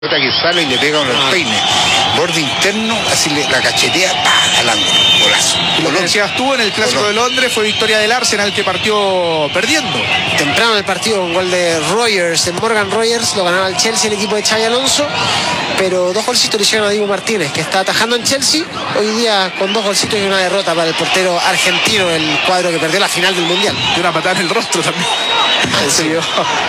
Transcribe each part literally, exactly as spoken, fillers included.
Otra que sale y le pega con el peine. Borde interno, así le, la cachetea, ¡pah! Al ángulo. Golazo. Lo que decías tú, en el Clásico de Londres fue victoria del Arsenal que partió perdiendo. Temprano el partido, un gol de Rogers, de Morgan Rogers, lo ganaba el Chelsea, el equipo de Xabi Alonso, pero dos golcitos le hicieron a Dibu Martínez, que está atajando en Chelsea, hoy día con dos golcitos y una derrota para el portero argentino, el cuadro que perdió la final del Mundial. Y una patada en el rostro también. ¿En serio?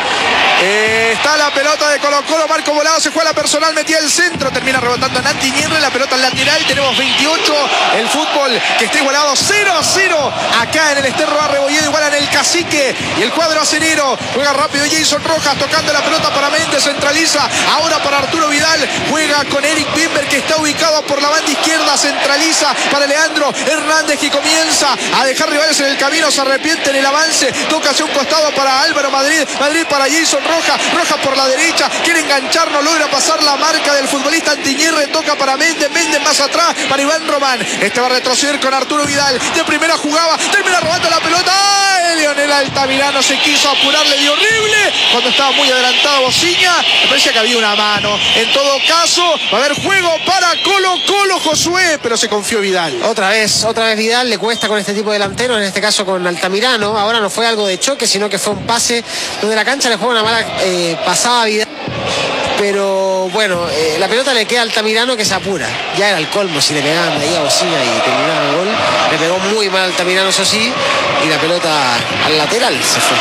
Eh, está la pelota de Colo Colo, Marco Volado se juega la personal, metía el centro, termina rebotando en Antiñirre, la pelota al lateral, tenemos veintiocho, el fútbol que está igualado cero a cero, acá en el Esterro Arrebolledo, igualan el Cacique y el cuadro acenero, juega rápido Jason Rojas, tocando la pelota para Méndez, centraliza, ahora para Arturo Vidal, juega con Eric Bimber que está ubicado por la banda izquierda, centraliza para Leandro Hernández que comienza a dejar rivales en el camino, se arrepiente en el avance, toca hacia un costado para Álvaro Madrid, Madrid para Jason Rojas, Rojas por la derecha, quiere enganchar, no logra pasar la marca del futbolista Antiñirre, toca para Méndez, Méndez más atrás para Iván Román, este va a retroceder con Arturo Vidal, de primera jugaba, termina robando la pelota, ¡ay! Leonel Altamirano se quiso apurar, le dio horrible, cuando estaba muy adelantado Bociña, me parecía que había una mano, en todo caso, va a haber juego para Colo Colo, Josué, pero se confió Vidal. Otra vez, otra vez Vidal, le cuesta con este tipo de delanteros, en este caso con Altamirano, ahora no fue algo de choque, sino que fue un pase donde la cancha le juega una mala eh, pasada a Vidal, pero bueno, eh, la pelota le queda a Altamirano que se apura, ya era el colmo si le pegaban de ahí a Bociña y terminaba el gol, le pegó muy mal Altamirano, eso sí, y la pelota al lateral se fue.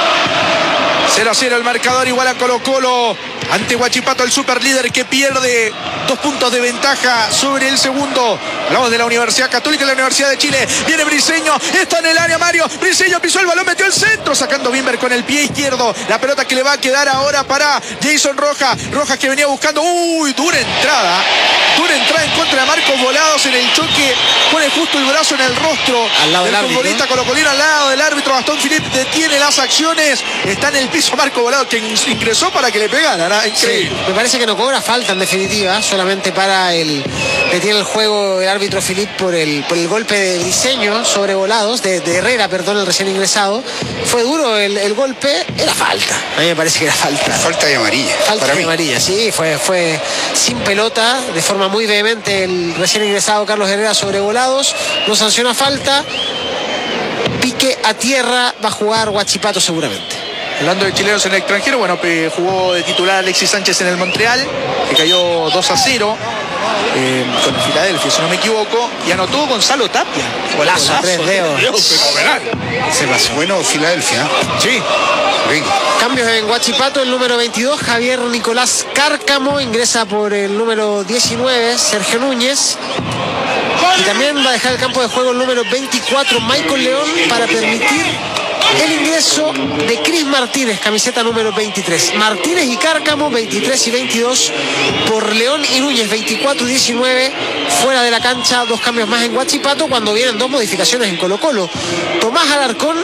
cero a cero el marcador, igual a Colo Colo ante Huachipato, el superlíder que pierde dos puntos de ventaja sobre el segundo. Hablamos de la Universidad Católica y la Universidad de Chile. Viene Briseño, está en el área Mario. Briseño pisó el balón, metió el centro, sacando Bimber con el pie izquierdo. La pelota que le va a quedar ahora para Jason Rojas. Rojas que venía buscando. Uy, dura entrada. Dura entrada en contra de Marcos Volados en el choque. Pone justo el brazo en el rostro al lado del, del futbolista colocolino, al lado del árbitro. Gastón Philippe detiene las acciones. Está en el piso Marco Volado que ingresó para que le pegara. Increíble. Sí, me parece que no cobra falta en definitiva, solamente para el detiene el juego el árbitro Philippe por el, por el golpe de Briseño sobre Volados, de, de Herrera, perdón, el recién ingresado. Fue duro el, el golpe, era falta. A mí me parece que era falta. Falta de amarilla. Falta para de mí. amarilla, sí, fue, fue sin pelota, de forma muy vehemente el recién ingresado Carlos Herrera sobre Volados. No sanciona falta. Pique a tierra, va a jugar Huachipato seguramente. Hablando de chilenos en el extranjero, bueno, jugó de titular Alexis Sánchez en el Montreal, que cayó dos a cero eh, con Filadelfia, si no me equivoco, y anotó Gonzalo Tapia. Golazo, tres dedos. Fenomenal. Se pasó. Bueno, Filadelfia. Sí. Rico. Cambios en Huachipato, el número veintidós, Javier Nicolás Cárcamo, ingresa por el número diecinueve, Sergio Núñez. Y también va a dejar el campo de juego el número veinticuatro, Michael León, para permitir el ingreso de Cris Martínez, camiseta número veintitrés. Martínez y Cárcamo, veintitrés y veintidós, por León y Núñez, veinticuatro y diecinueve, fuera de la cancha. Dos cambios más en Huachipato cuando vienen dos modificaciones en Colo Colo. Tomás Alarcón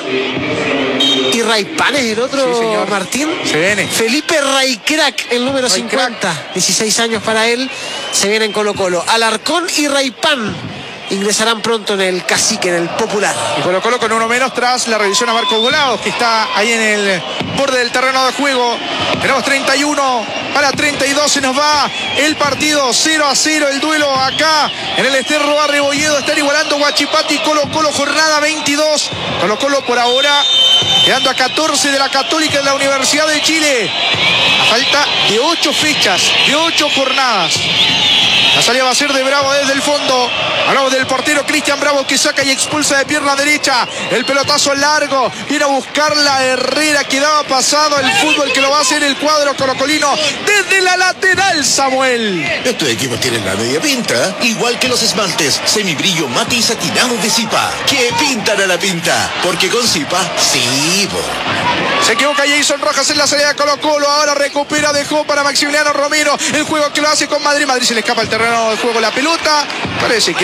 y Raipán es el otro, sí, señor. Martín. Se viene. Felipe Raikrac, el número cincuenta, dieciséis años para él, se viene en Colo Colo. Alarcón y Raipán ingresarán pronto en el Cacique, en el Popular. Y Colo Colo con uno menos tras la revisión a Marcos Volados, que está ahí en el borde del terreno de juego. Tenemos treinta y uno para treinta y dos, se nos va el partido cero a cero, el duelo acá en el Esterro Arrebolledo. Están igualando Huachipato y Colo Colo, jornada veintidós. Colo Colo por ahora quedando a catorce de la Católica en la Universidad de Chile. A falta de ocho fechas, de ocho jornadas. La salida va a ser de Bravo desde el fondo. Hablamos del portero Cristian Bravo que saca y expulsa de pierna derecha. El pelotazo largo. Viene a buscar la Herrera que daba pasado. El fútbol que lo va a hacer el cuadro colocolino desde la lateral, Samuel. Estos equipos tienen la media pinta, igual que los esmaltes semibrillo mate y satinado de Zipa. Que pintan a la pinta, porque con Zipa sí, po. Se equivoca Jason Rojas en la salida de Colo Colo. Ahora recupera, dejó para Maximiliano Romero. El juego que lo hace con Madrid. Madrid se le escapa el terreno de juego la pelota. Parece que va a ser el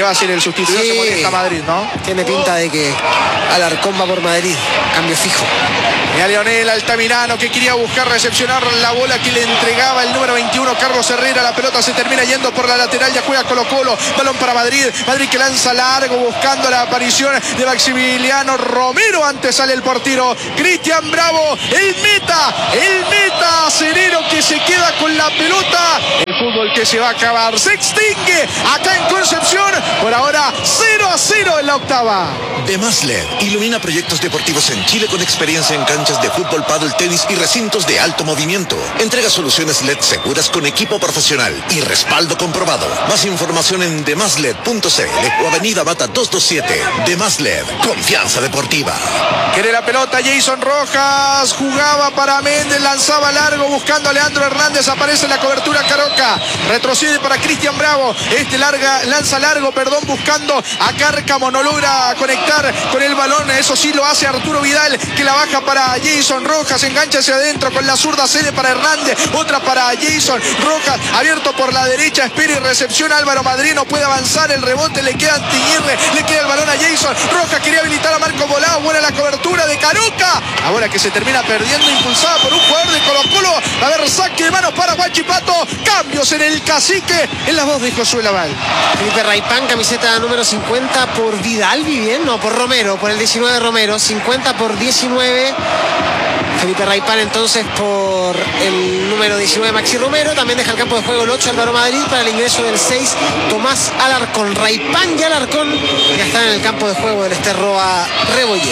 sustituyó, Sí. se molesta Madrid, ¿no? Tiene pinta de que Alarcón va por Madrid. Cambio fijo. Y a Leonel Altamirano, que quería buscar recepcionar la bola que le entregaba el número veintiuno, Carlos Herrera. La pelota se termina yendo por la lateral, ya juega Colo Colo. Balón para Madrid. Madrid que lanza largo buscando la aparición de Maximiliano Romero. Antes sale el portero Cristian Bravo. El meta, el meta Acerero, que se queda con la pelota. El fútbol que se va a acabar. Se extingue acá en Concepción. Por ahora cero a cero en la octava. De Más L E D ilumina proyectos deportivos en Chile con experiencia en canchas de fútbol, pádel, tenis y recintos de alto movimiento. Entrega soluciones L E D seguras con equipo profesional y respaldo comprobado. Más información en demasLed punto c l o Avenida Bata doscientos veintisiete. De Más L E D, confianza deportiva. Quiere la pelota Jason Rojas, jugaba para Méndez, lanzaba largo buscando a Leandro Hernández, aparece en la cobertura Caroca, retrocede para Cristian Bravo, este larga, lanza largo, perdón, buscando a Cárcamo, no logra conectar con el balón, eso sí lo hace Arturo Vidal, que la baja para Jason Rojas, engancha hacia adentro con la zurda, cede para Hernández, otra para Jason Rojas, abierto por la derecha, espera y recepción Álvaro Madrid, no puede avanzar, el rebote le queda a Antiñirre, le queda el balón a Jason Rojas, quería habilitar a Marco Volado, buena la cobertura de Caroca, ahora que se termina perdiendo, impulsada por un jugador de Colo Colo, a ver, saque de manos para Huachipato, cambios en el Cacique, en la voz de Josué Laval. Felipe Raipán, camiseta número cincuenta por Vidal, bien, no, por Romero, por el diecinueve Romero, cincuenta por diecinueve. Felipe Raipán entonces por el número diecinueve Maxi Romero. También deja el campo de juego el ocho Álvaro Madrid para el ingreso del seis Tomás Alarcón. Raipán y Alarcón ya están en el campo de juego del Esterroa Rebollé.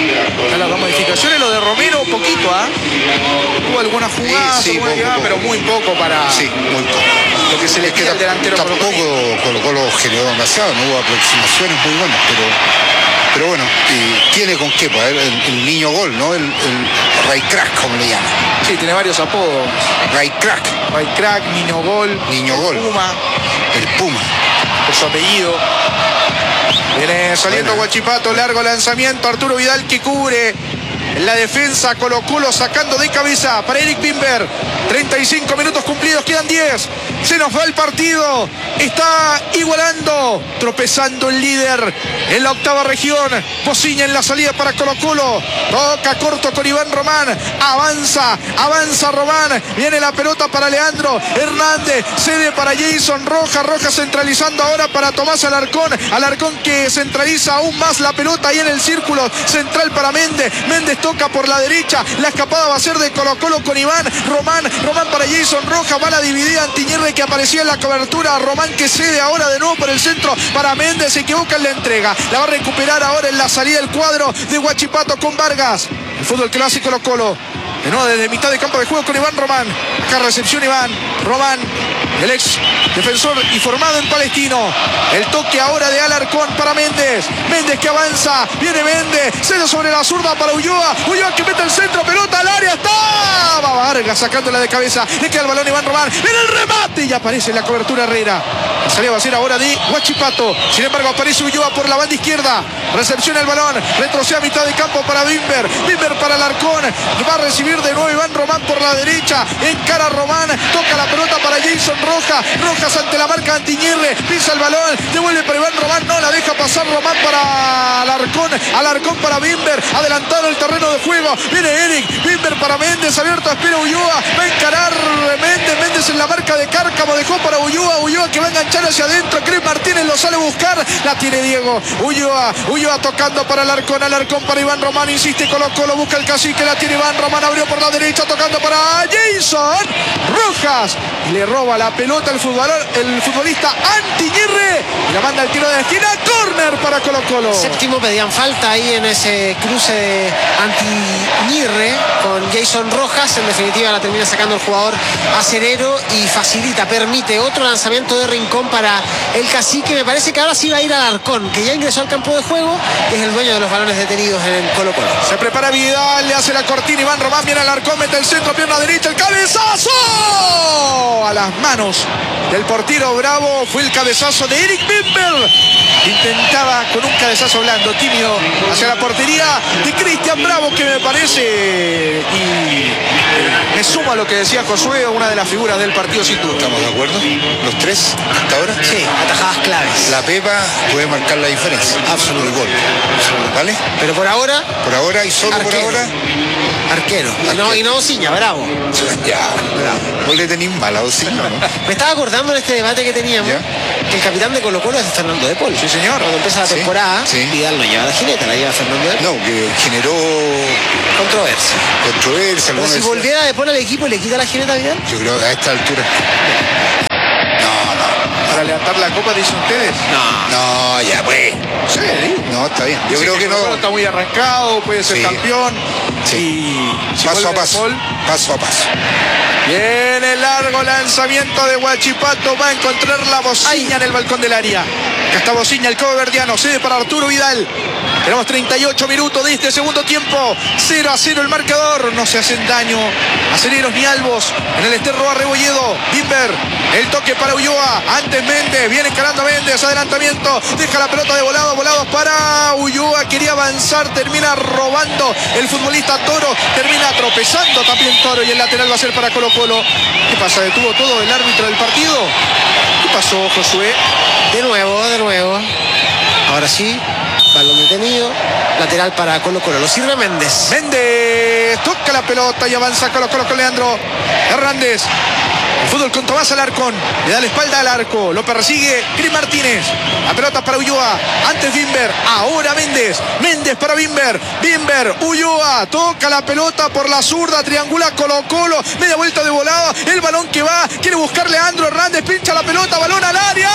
Las modificaciones, lo de Romero, poquito, ¿ah? ¿eh? Hubo alguna jugada, Sí, sí, alguna poco, llegada, poco. pero muy poco para Sí, muy poco. lo que se le Es que queda al delantero. tampoco colocolino. Colo Colo generó demasiado, no hubo aproximaciones muy buenas, pero, pero bueno, y tiene con qué, pues, el, el niño gol, ¿no? El, el Ray Crack, como le llaman. Sí, tiene varios apodos. Ray Crack, Ray Crack, Niño Gol, Niño el Gol. Puma, el Puma. por su apellido. Viene saliendo Buena. Huachipato, largo lanzamiento, Arturo Vidal que cubre en la defensa, Colo Colo sacando de cabeza para Eric Bimber. treinta y cinco minutos cumplidos, quedan diez. Se nos va el partido. Está igualando, tropezando el líder en la octava región. Bociña en la salida para Colo Colo. Toca corto con Iván Román. Avanza, avanza Román. Viene la pelota para Leandro Hernández. Cede para Jason Rojas. Rojas centralizando ahora para Tomás Alarcón. Alarcón que centraliza aún más la pelota ahí en el círculo central para Méndez. Méndez toca por la derecha. La escapada va a ser de Colo Colo con Iván Román. Román para Jason Rojas. Va la dividida Antiñerre que aparecía en la cobertura. Román que cede ahora de nuevo por el centro para Méndez. Se equivoca en la entrega. La va a recuperar ahora en la salida del cuadro de Huachipato con Vargas. El fútbol clásico Colo Colo. De nuevo desde mitad de campo de juego con Iván Román. Acá recepción Iván Román, el ex defensor y formado en Palestino. El toque ahora de Alarcón para Méndez. Méndez que avanza. Viene Méndez. Cede sobre la zurda para Ulloa. Ulloa que mete el centro. Pelota al área. Estaba Vargas sacándola de cabeza. Le queda el balón a Iván Román. Viene el remate y aparece en la cobertura Herrera. La salida va a ser ahora de Huachipato. Sin embargo aparece Ulloa por la banda izquierda. Recepciona el balón. Retrocede a mitad de campo para Bimber. Bimber para Alarcón. Va a recibir de nuevo Iván Román por la derecha. Encara a Román. Toca la pelota para Jason Rojas. Rojas ante la marca Antiñirre. Pisa el balón. Devuelve para Iván Román. No la deja pasar Román para Alarcón. Alarcón para Bimber. Adelantado el terreno de juego. Viene Eric. Bimber para Méndez. Abierto. Espera Ulloa. Va a encarar Méndez. Méndez en la marca de Cárcamo. Dejó para Ulloa. Ulloa que va a enganchar hacia adentro. Cris Martínez lo sale a buscar. La tiene Diego. Ulloa. Ulloa tocando para Alarcón. Alarcón para Iván Román. Insiste Colo Colo. Busca el Cacique. La tiene Iván Román. Abrió por la derecha. Tocando para Jason Rojas. Le roba la pelota el futbolista, el futbolista Antiñirre. Y la manda al tiro de esquina. Córner para Colo Colo. Séptimo, pedían falta ahí en ese cruce de Antiñirre con Jason Rojas. En definitiva la termina sacando el jugador Acerero y facilita, permite otro lanzamiento de rincón para el Cacique. Me parece que ahora sí va a ir a Alarcón, que ya ingresó al campo de juego y es el dueño de los balones detenidos en el Colo Colo. Se prepara Vidal, le hace la cortina Iván Román, viene Alarcón, mete el centro, pierna derecha, el cabezazo a las manos del portero Bravo fue el cabezazo de Eric Bimber. Intentaba con un cabezazo blando, tímido, hacia la portería de Cristian Bravo, que me parece, y me sumo a lo que decía Josué, una de las figuras del partido sin duda. ¿Estamos de acuerdo? ¿Los tres hasta ahora? Sí, atajadas claves. La Pepa puede marcar la diferencia. Absoluto. El gol. ¿Vale? Pero por ahora, Por ahora y solo Arquero. por ahora. arquero. Y no, y no Ociña, Bravo. Ya. No le tenéis mala Ociña, ¿no? Me estaba acordando en este debate que teníamos ¿Ya? que el capitán de Colo Colo es Fernando de Paul. Sí, señor. Cuando empieza la Sí, temporada, sí. Vidal no lleva la jineta, la lleva Fernando de Paul. No, que generó Controversia. controversia. Pero algunos si decían- volviera de Paul al equipo y le quita la jineta a Vidal. Yo creo que a esta altura. No, no. Para levantar la copa, dicen ustedes. No. No, ya pues. Sí, digo. No, está bien. Yo Dicen creo que Colo Colo no. está muy arrancado, puede ser Sí. campeón. Sí. Y si Paso a vuelve paso. Paul, Paso a paso. viene el largo lanzamiento de Huachipato. Va a encontrar la bocina en el balcón del área. Acá está bocina, el codo verdiano. Cede para Arturo Vidal. Tenemos treinta y ocho minutos de este segundo tiempo. cero a cero el marcador. No se hacen daño aceleros ni albos en el Esterro Arrebolledo. Bimber, el toque para Ulloa. Antes Méndez, viene encarando Méndez. Adelantamiento, deja la pelota de volado. Volados para Ulloa. Quería avanzar, termina robando el futbolista Toro. Termina tropezando también Toro. Y el lateral va a ser para Colo Colo. ¿Qué pasa? ¿Detuvo todo el árbitro del partido? ¿Qué pasó, Josué? De nuevo, de nuevo. Ahora sí, balón detenido. Lateral para Colo Colo. Lo sirve Méndez. Méndez toca la pelota y avanza Colo Colo con Leandro Hernández. El fútbol con Tomás Alarcón. Le da la espalda al arco. Lo persigue Cris Martínez. La pelota para Ulloa. Antes Bimber. Ahora Méndez. Méndez para Bimber. Bimber. Ulloa. Toca la pelota por la zurda. Triangula Colo Colo. Media vuelta de volada. El balón que va. Quiere buscar Leandro Hernández. Pincha la pelota. Balón al área.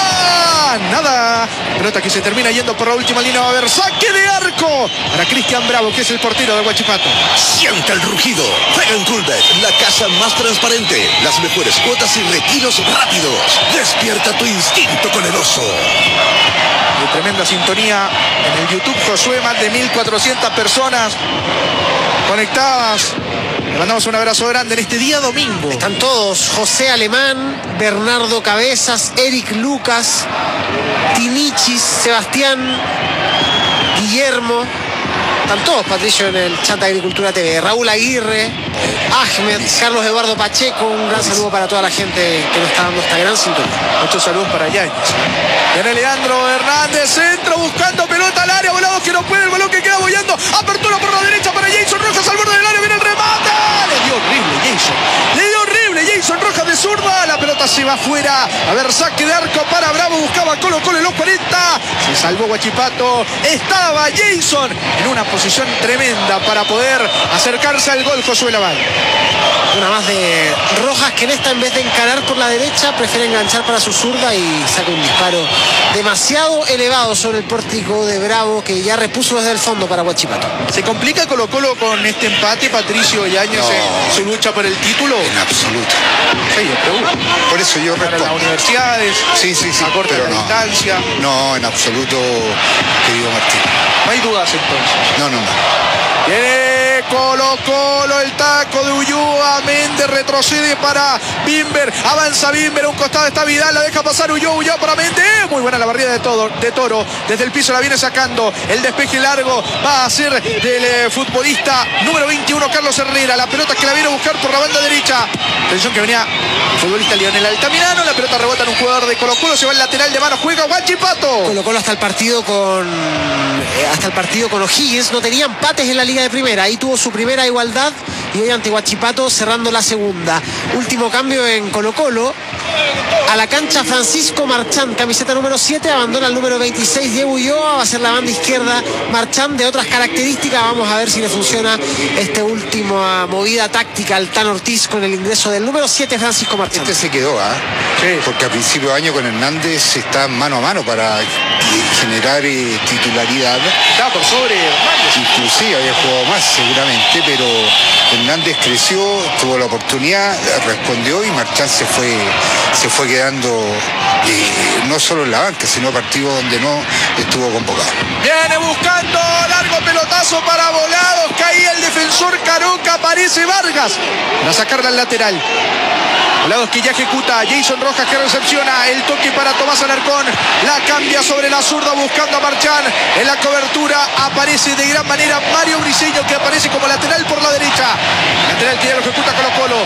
Nada. Pelota que se termina yendo por la última línea. Va a haber saque de arco para Cristian Bravo, que es el portero de Huachipato. Sienta el rugido. Juega en Coolbet, la casa más transparente. Las mejores cuotas y retiros rápidos. Despierta tu instinto con el oso. De tremenda sintonía en el YouTube, Josué, más de mil cuatrocientas personas conectadas. Le mandamos un abrazo grande en este día domingo. Están todos. José Alemán, Bernardo Cabezas, Eric Lucas, Tinichis, Sebastián, Guillermo. Están todos, Patricio, en el chat de Agricultura T V. Raúl Aguirre, Ahmed, Carlos Eduardo Pacheco. Un gran saludo para toda la gente que nos está dando esta gran sintonía. Muchos saludos para Yáñez. Viene Leandro Hernández, centro buscando pelota al área, volados que no puede, el balón que queda boyando. Apertura por la derecha para Jason Rojas al borde del área, viene el remate. Le dio horrible Jason. Le dio horrible Jason Rojas de zurda. La pelota se va afuera. A ver, saque de arco para Bravo. Buscaba Colo Colo en los cuarenta. Se salvó Huachipato. Estaba Jason en una posición tremenda para poder acercarse al gol. Josué Laval. Una más de Rojas, que en esta, en vez de encarar por la derecha, prefiere enganchar para su zurda y saca un disparo demasiado elevado sobre el pórtico de Bravo, que ya repuso desde el fondo para Huachipato. ¿Se complica Colo Colo con este empate, Patricio Yáñez, No. en su lucha por el título? En absoluto. Sí, yo pregunto. Por eso yo Para las respondo. universidades, Sí, sí, sí. a corta pero no. distancia. No, en absoluto, querido Martín. No hay dudas entonces. No, no, no. Viene Colo Colo, el taco de Ulloa. Méndez retrocede para Bimber. Avanza Bimber, a un costado está Vidal, la deja pasar Ulloa, Ulloa para Méndez. Muy buena la barrida de, todo, de Toro. Desde el piso la viene sacando. El despeje largo va a ser del eh, futbolista número veintiuno, Carlos Herrera. La pelota que la viene a buscar por la banda derecha. Atención que venía el futbolista Lionel Altamirano. La pelota rebota en un jugador de Colo Colo. Se va el lateral de mano, juega Huachipato. Colo Colo hasta el partido con eh, hasta el partido con O'Higgins no tenía empates en la Liga de Primera. Ahí tuvo su primera igualdad y hoy ante Huachipato cerrando la segunda. Último cambio en Colo Colo. A la cancha Francisco Marchán, camiseta número siete, abandona el número veintiséis, Diego Ulloa. Va a ser la banda izquierda Marchán, de otras características. Vamos a ver si le funciona esta última movida táctica al Tan Ortiz con el ingreso del número siete, Francisco Marchán. Este se quedó, ¿ah? Sí. Porque a principio de año con Hernández está mano a mano para generar eh, titularidad. Está por sobre Hernández. Inclusive había jugado más seguramente, pero Hernández creció, tuvo la oportunidad, respondió y Marchán se fue, se fue quedando eh, no solo en la banca, sino partidos donde no estuvo convocado. Viene buscando largo pelotazo para Volados, caía el defensor Caroca, aparece Vargas para sacarla al lateral. Volados que ya ejecuta, Jason Rojas que recepciona, el toque para Tomás Alarcón, la cambia sobre la zurda buscando a Marchán, en la cobertura aparece de gran manera Mario Briceño que aparece como lateral por la derecha, lateral que ya lo ejecuta Colo Colo,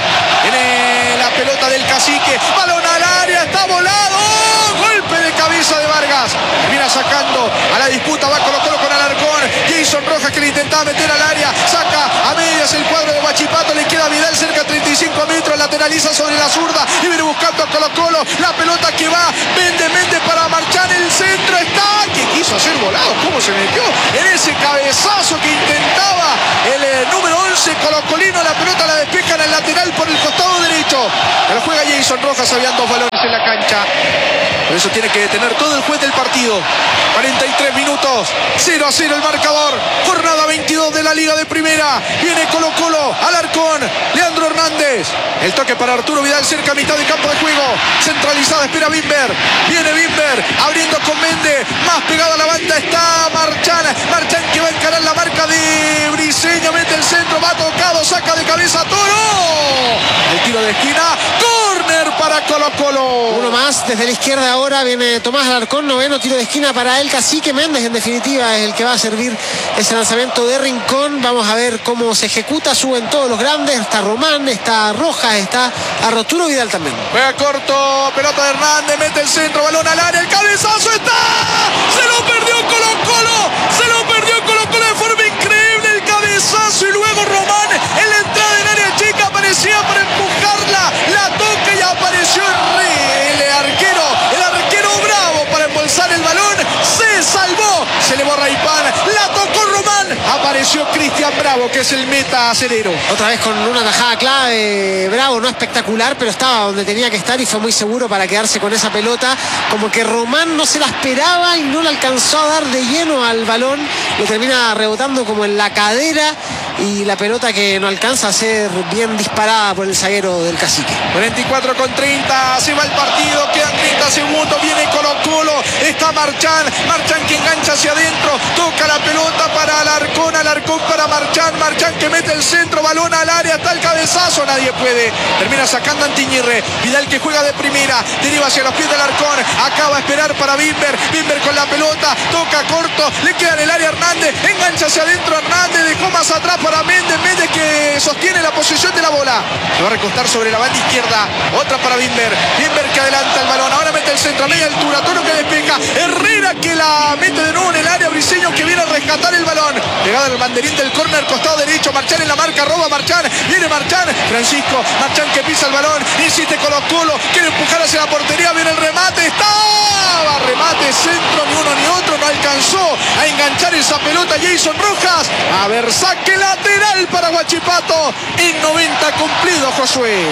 viene la pelota del Cacique, balón al área, está Volado, golpe de cabeza de Vargas, termina sacando a la disputa, va Colo Colo con Alarcón, Jason Rojas que le intentaba meter al área, saca a medias el cuadro de Huachipato, le queda Vidal cerca treinta y cinco metros, lateraliza sobre la zurda y viene buscando a Colo Colo, la pelota que va, vende, vende para Marchán, el centro está, que quiso hacer Volado, cómo se metió en ese cabezazo que intentaba el eh, número once colocolino, la pelota la despeja en el lateral por el costado derecho, pero juega Jason Rojas, habían dos balones en la cancha, por eso tiene que detener todo el juez del partido, cuarenta y tres minutos, cero a cero el marcador, jornada veintidós de la Liga de Primera, viene Colo Colo, Alarcón, Leandro Hernández, el toque para Arturo Vidal cerca a mitad de campo de juego, centralizada, espera Bimber, viene Bimber, abriendo con Méndez, más pegado a la banda está Marchán, Marchán que va a encarar la marca de Briceño, mete el centro, va tocado, saca de cabeza Toro, el tiro de esquina, córner para Colo Colo. Uno más desde la izquierda ahora, viene Tomás Alarcón, noveno tiro de esquina para el Cacique Méndez, en definitiva es el que va a servir ese lanzamiento de Rincón, vamos a ver cómo se ejecuta, suben todos los grandes, está Román, está Rojas, está Arturo Vidal también. Juega corto, pelota de Hernández, mete el centro, balón al área, el cabezazo está, se lo perdió Colo Colo, se lo perdió Colo Colo de forma increíble, el cabezazo y luego Román en la entrada del área chica aparecía para empujarla, la toca y apareció el, el arquero, el arquero bravo para embolsar el balón, se salvó, se le borra Ipán, la tocó Román, apareció Cristian Bravo que es el meta acerero. Otra vez con una tajada clave, Bravo, no espectacular, pero estaba donde tenía que estar y fue muy seguro para quedarse con esa pelota, como que Román no se la esperaba y no le alcanzó a dar de lleno al balón, le termina rebotando como en la cadera y la pelota que no alcanza a ser bien disparada por el zaguero del Cacique. cuarenta y cuatro con treinta, se va el partido, quedan treinta segundos, viene Colo Colo, está Marchán, Marchán que engancha hacia adentro, toca la pelota para Alarcón, Alarcón para Marchán, Marchán que mete el centro, balón al área, está el cabezazo, nadie puede, termina sacando a Antiñirre, Vidal que juega de primera, deriva hacia los pies de Alarcón, acaba a esperar para Bimber, Bimber con la pelota, toca corto, le queda en el área Hernández, engancha hacia adentro Hernández, dejó más atrás para Méndez, Méndez que sostiene la posición de la bola, se va a recostar sobre la banda izquierda, otra para Bimber, Bimber que adelanta el balón, ahora mete el centro a media altura, Toro que despeja, Herrera que la mete de nuevo en el área, Briceño que viene a rescatar el balón, pegado al banderín del córner, costado derecho, Marchán en la marca, roba Marchán, viene Marchán, Francisco, Marchán que pisa el balón, insiste Colo Colo, quiere empujar hacia la portería, viene el remate, estaba, remate, centro, ni uno ni otro, no alcanzó a enganchar esa pelota Jason Rojas, a ver, saque lateral para Huachipato, en noventa cumplido Josué.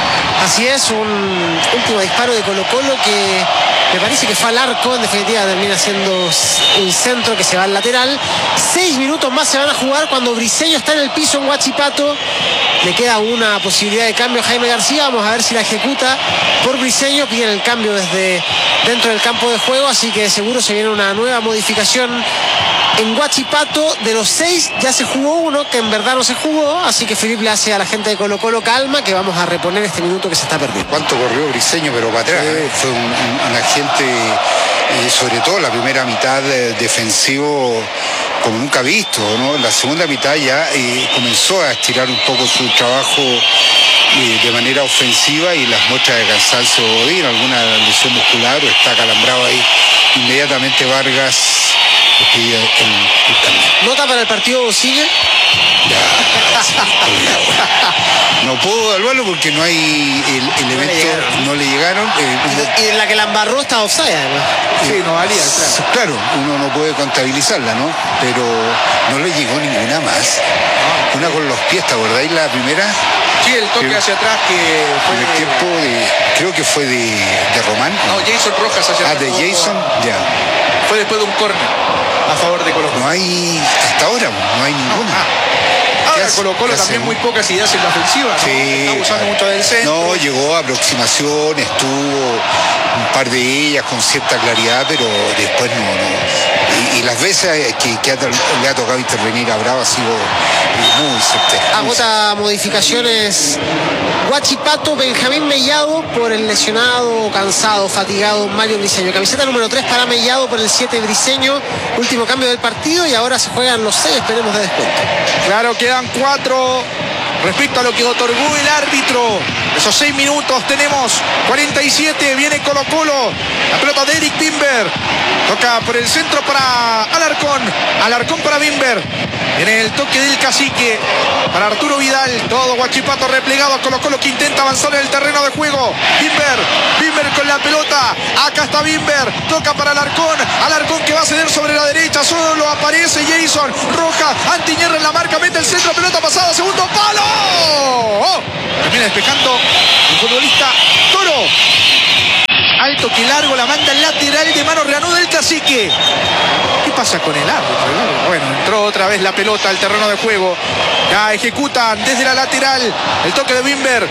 Así es, un último disparo de Colo Colo que me parece que fue al arco, en definitiva termina siendo un centro que se va al lateral. Seis minutos más se van a jugar cuando Briceño está en el piso en Huachipato. Le queda una posibilidad de cambio a Jaime García, vamos a ver si la ejecuta por Briceño, piden el cambio desde dentro del campo de juego, así que seguro se viene una nueva modificación en Huachipato. De los seis ya se jugó uno que en verdad no se jugó, así que Felipe le hace a la gente de Colo Colo calma, que vamos a reponer este minuto que se está perdiendo. ¿Cuánto corrió Briceño? Pero para atrás, ¿eh? Fue un, un, un agente, eh, sobre todo la primera mitad eh, defensivo como nunca visto, ¿no? La segunda mitad ya eh, comenzó a estirar un poco su trabajo eh, de manera ofensiva y las muestras de cansancio o alguna lesión muscular o está calambrado ahí. Inmediatamente Vargas el, el, el cambio. ¿Nota para el partido sigue? Ya, sí, no puedo evaluarlo porque no hay el, el evento, no le llegaron. Eh, y, y en la que la embarró está offside, además. Sí, no valía, claro. Claro, uno no puede contabilizarla, ¿no? Pero no le llegó ninguna más. Una con los pies, ¿te acordáis la primera? Sí, el toque que, hacia atrás que fue en el tiempo de, creo que fue de, de Román. No, Jason Rojas hacia Ah, atrás. de Jason, ya. Fue después de un córner a favor de Colo Colo. No hay, hasta ahora, no hay ninguna. Ah. Ahora Colo Colo también muy pocas ideas en la ofensiva, ¿no? Sí, está usando claro. mucho del centro. No, llegó a aproximación, estuvo un par de ellas con cierta claridad, pero después no, no. Y, y las veces que, que ha, le ha tocado intervenir a Bravo ha sido muy certera. Agota modificaciones Huachipato, Benjamín Mellado por el lesionado, cansado, fatigado Mario Briseño. Camiseta número tres para Mellado por el siete Briseño. Último cambio del partido y ahora se juegan los seis, esperemos de descuento. Claro, quedan cuatro respecto a lo que otorgó el árbitro. Esos seis minutos tenemos cuarenta y siete, viene Colo Colo, la pelota de Eric Bimber, toca por el centro para Alarcón, Alarcón para Bimber, viene el toque del cacique para Arturo Vidal, todo Huachipato replegado, Colo Colo que intenta avanzar en el terreno de juego, Bimber, Bimber con la pelota, acá está Bimber, toca para Alarcón, Alarcón que va a ceder sobre la derecha, solo aparece Jason Rojas, Antiñerra en la marca, mete el centro, pelota pasada, segundo palo, oh, termina despejando el futbolista Toro. Alto que largo, la manda lateral de mano, reanuda el cacique. ¿Qué pasa con el árbitro? Bueno, entró otra vez la pelota al terreno de juego. Ya ejecutan desde la lateral el toque de Bimber.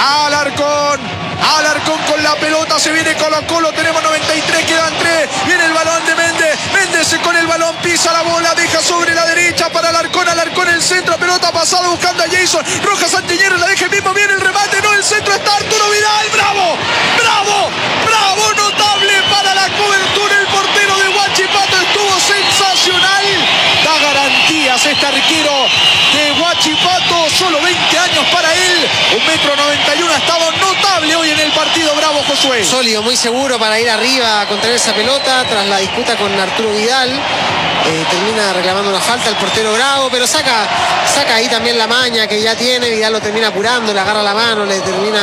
Alarcón. Alarcón con la pelota, se viene Colo Colo, tenemos noventa y tres, quedan tres, viene el balón de Méndez, Méndez con el balón, pisa la bola, deja sobre la derecha para Alarcón, Alarcón el centro, pelota pasada buscando a Jason, Rojas Antiñero, la deja el mismo, viene el remate, no, el centro está Arturo Vidal, bravo, bravo, bravo, notable para la cobertura, el portero de Huachipato estuvo sensacional, da garantías este arquero de Huachipato, solo veinte años para él, un metro noventa y uno, ha estado notable hoy en el partido, bravo Josué. Sólido, muy seguro para ir arriba a contener esa pelota tras la disputa con Arturo Vidal. Eh, termina reclamando una falta el portero Bravo, pero saca, saca ahí también la maña que ya tiene. Vidal lo termina apurando, le agarra la mano, le termina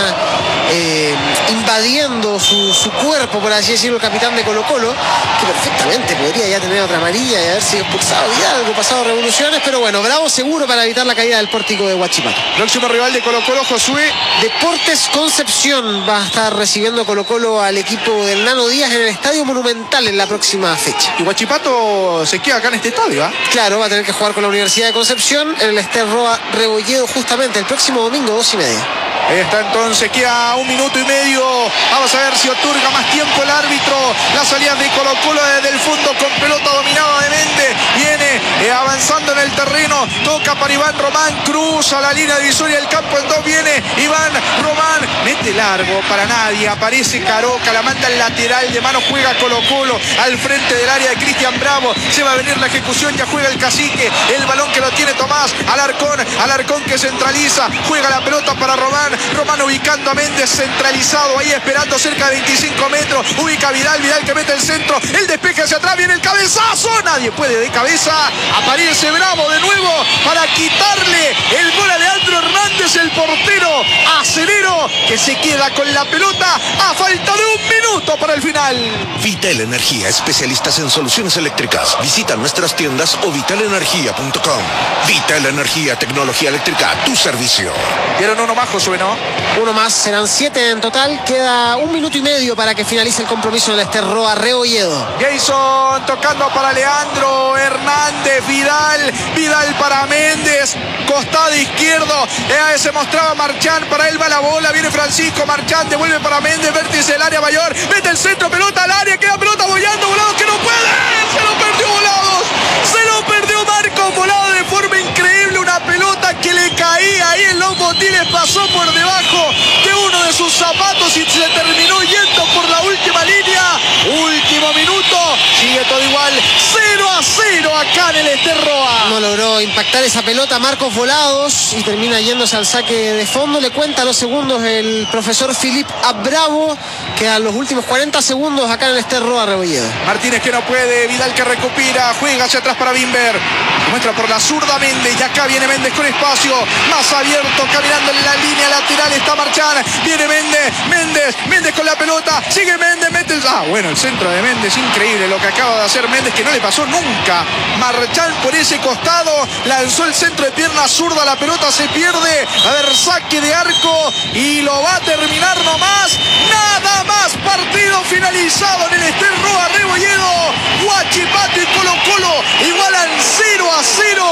eh, invadiendo su, su cuerpo, por así decirlo, el capitán de Colo Colo, que perfectamente podría ya tener otra amarilla y haber sido expulsado Vidal, algo pasado revoluciones, pero bueno, Bravo seguro para evitar la caída del pórtico de Huachipato. Próximo rival de Colo Colo, Josué. Deportes Concepción va a estar recibiendo Colo Colo al equipo del Nano Díaz en el Estadio Monumental en la próxima fecha. Y Huachipato se queda acá en este estadio, ¿ah? ¿eh? Claro, va a tener que jugar con la Universidad de Concepción en el Esterroa Rebolledo justamente el próximo domingo, dos y media. Ahí está entonces, queda un minuto y medio. Vamos a ver si otorga más tiempo el árbitro. La salida de Colo Colo desde el fondo con pelota dominada de Méndez. Viene eh, avanzando en el terreno. Toca para Iván Román. Cruza la línea divisoria del campo en dos. Viene Iván Román. Mete largo para nadie. Aparece Caroca. La manda al lateral de mano. Juega Colo Colo al frente del área de Cristian Bravo. Se va a venir la ejecución. Ya juega el cacique. El balón que lo tiene Tomás. Alarcón. Alarcón que centraliza. Juega la pelota para Román. Román ubicando a Méndez centralizado ahí esperando cerca de veinticinco metros, ubica a Vidal, Vidal que mete el centro, el despeje hacia atrás, viene el cabezazo, nadie puede de cabeza, aparece Bravo de nuevo para quitarle el gol a Leandro Hernández, el portero acelero que se queda con la pelota a falta de un minuto para el final. Vital Energía, especialistas en soluciones eléctricas. Visita nuestras tiendas o vital energía punto com. Vital Energía, tecnología eléctrica a tu servicio. Dieron uno más, Josué, ¿no? Uno más, serán siete en total. Queda un minuto y medio para que finalice el compromiso en el Esterroa Rebolledo. Jason tocando para Leandro Hernández, Vidal, Vidal para Méndez, costado izquierdo, eh, se mostraba Marchán, para él va la bola, viene Francisco Marchán, devuelve para Méndez, vértice del área mayor, mete el centro, pelota al área, queda pelota bollando, Volados que no puede, se lo perdió Volados, se lo perdió Marcos Volados de forma increíble, una pelota que le caía ahí en los botines, pasó por debajo de uno de sus zapatos y se terminó yendo por la última línea. Último minuto, sigue todo igual, cero a cero acá en el Esterroa. No logró impactar esa pelota Marcos Volados y termina yéndose al saque de fondo. Le cuenta los segundos el profesor Filip Bravo. Quedan los últimos cuarenta segundos acá en el Esterroa Rebolledo. Martínez que no puede, Vidal que recupera, juega hacia atrás para Bimber, muestra por la zurda Méndez y acá viene Méndez con espacio, más abierto, caminando en la línea lateral está Marchán, viene Méndez, Méndez, Méndez con la pelota, sigue Méndez, Méndez, ah bueno, el centro de Méndez, increíble lo que acaba de hacer Méndez, que no le pasó nunca, Marchán por ese costado, lanzó el centro de pierna zurda, la pelota se pierde, a ver, saque de arco y lo va a terminar nomás, nada más, partido finalizado en el Esterroa Rebolledo, Huachipato y Colo Colo igualan cero a cero,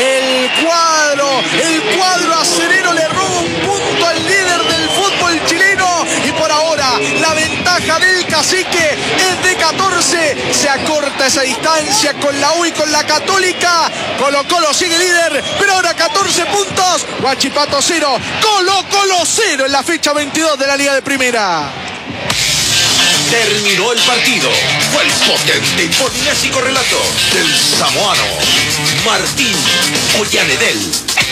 el cuadro, el cuadro acerero le roba un punto al líder del fútbol chileno y por ahora la ventaja ventaja del Cacique es de catorce. Se acorta esa distancia con la U y con la Católica. Colo Colo sigue líder, pero ahora catorce puntos. Huachipato cero, Colo Colo cero en la fecha veintidós de la Liga de Primera. Terminó el partido. Fue el potente y polinésico relato del samoano Martín Ollanedel.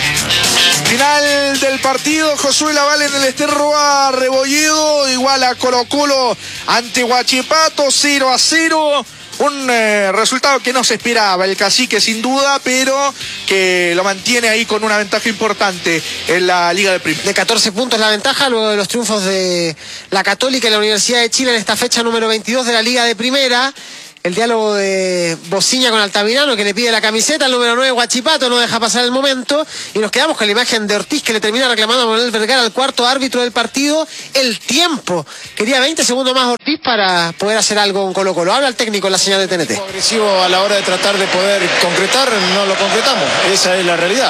Final del partido, Josué Laval en el Esterroa Rebolledo, igual a Colo Colo ante Huachipato, cero a cero. Un eh, resultado que no se esperaba, el Cacique sin duda, pero que lo mantiene ahí con una ventaja importante en la Liga de Primera. De catorce puntos la ventaja, luego de los triunfos de la Católica y la Universidad de Chile en esta fecha número veintidós de la Liga de Primera. El diálogo de Bociña con Altamirano, que le pide la camiseta, el número nueve Huachipato no deja pasar el momento, y nos quedamos con la imagen de Ortiz, que le termina reclamando a Manuel Vergara, al cuarto árbitro del partido, el tiempo. Quería veinte segundos más Ortiz para poder hacer algo con Colo Colo. Habla el técnico en la señal de T N T. Agresivo a la hora de tratar de poder concretar, no lo concretamos, esa es la realidad.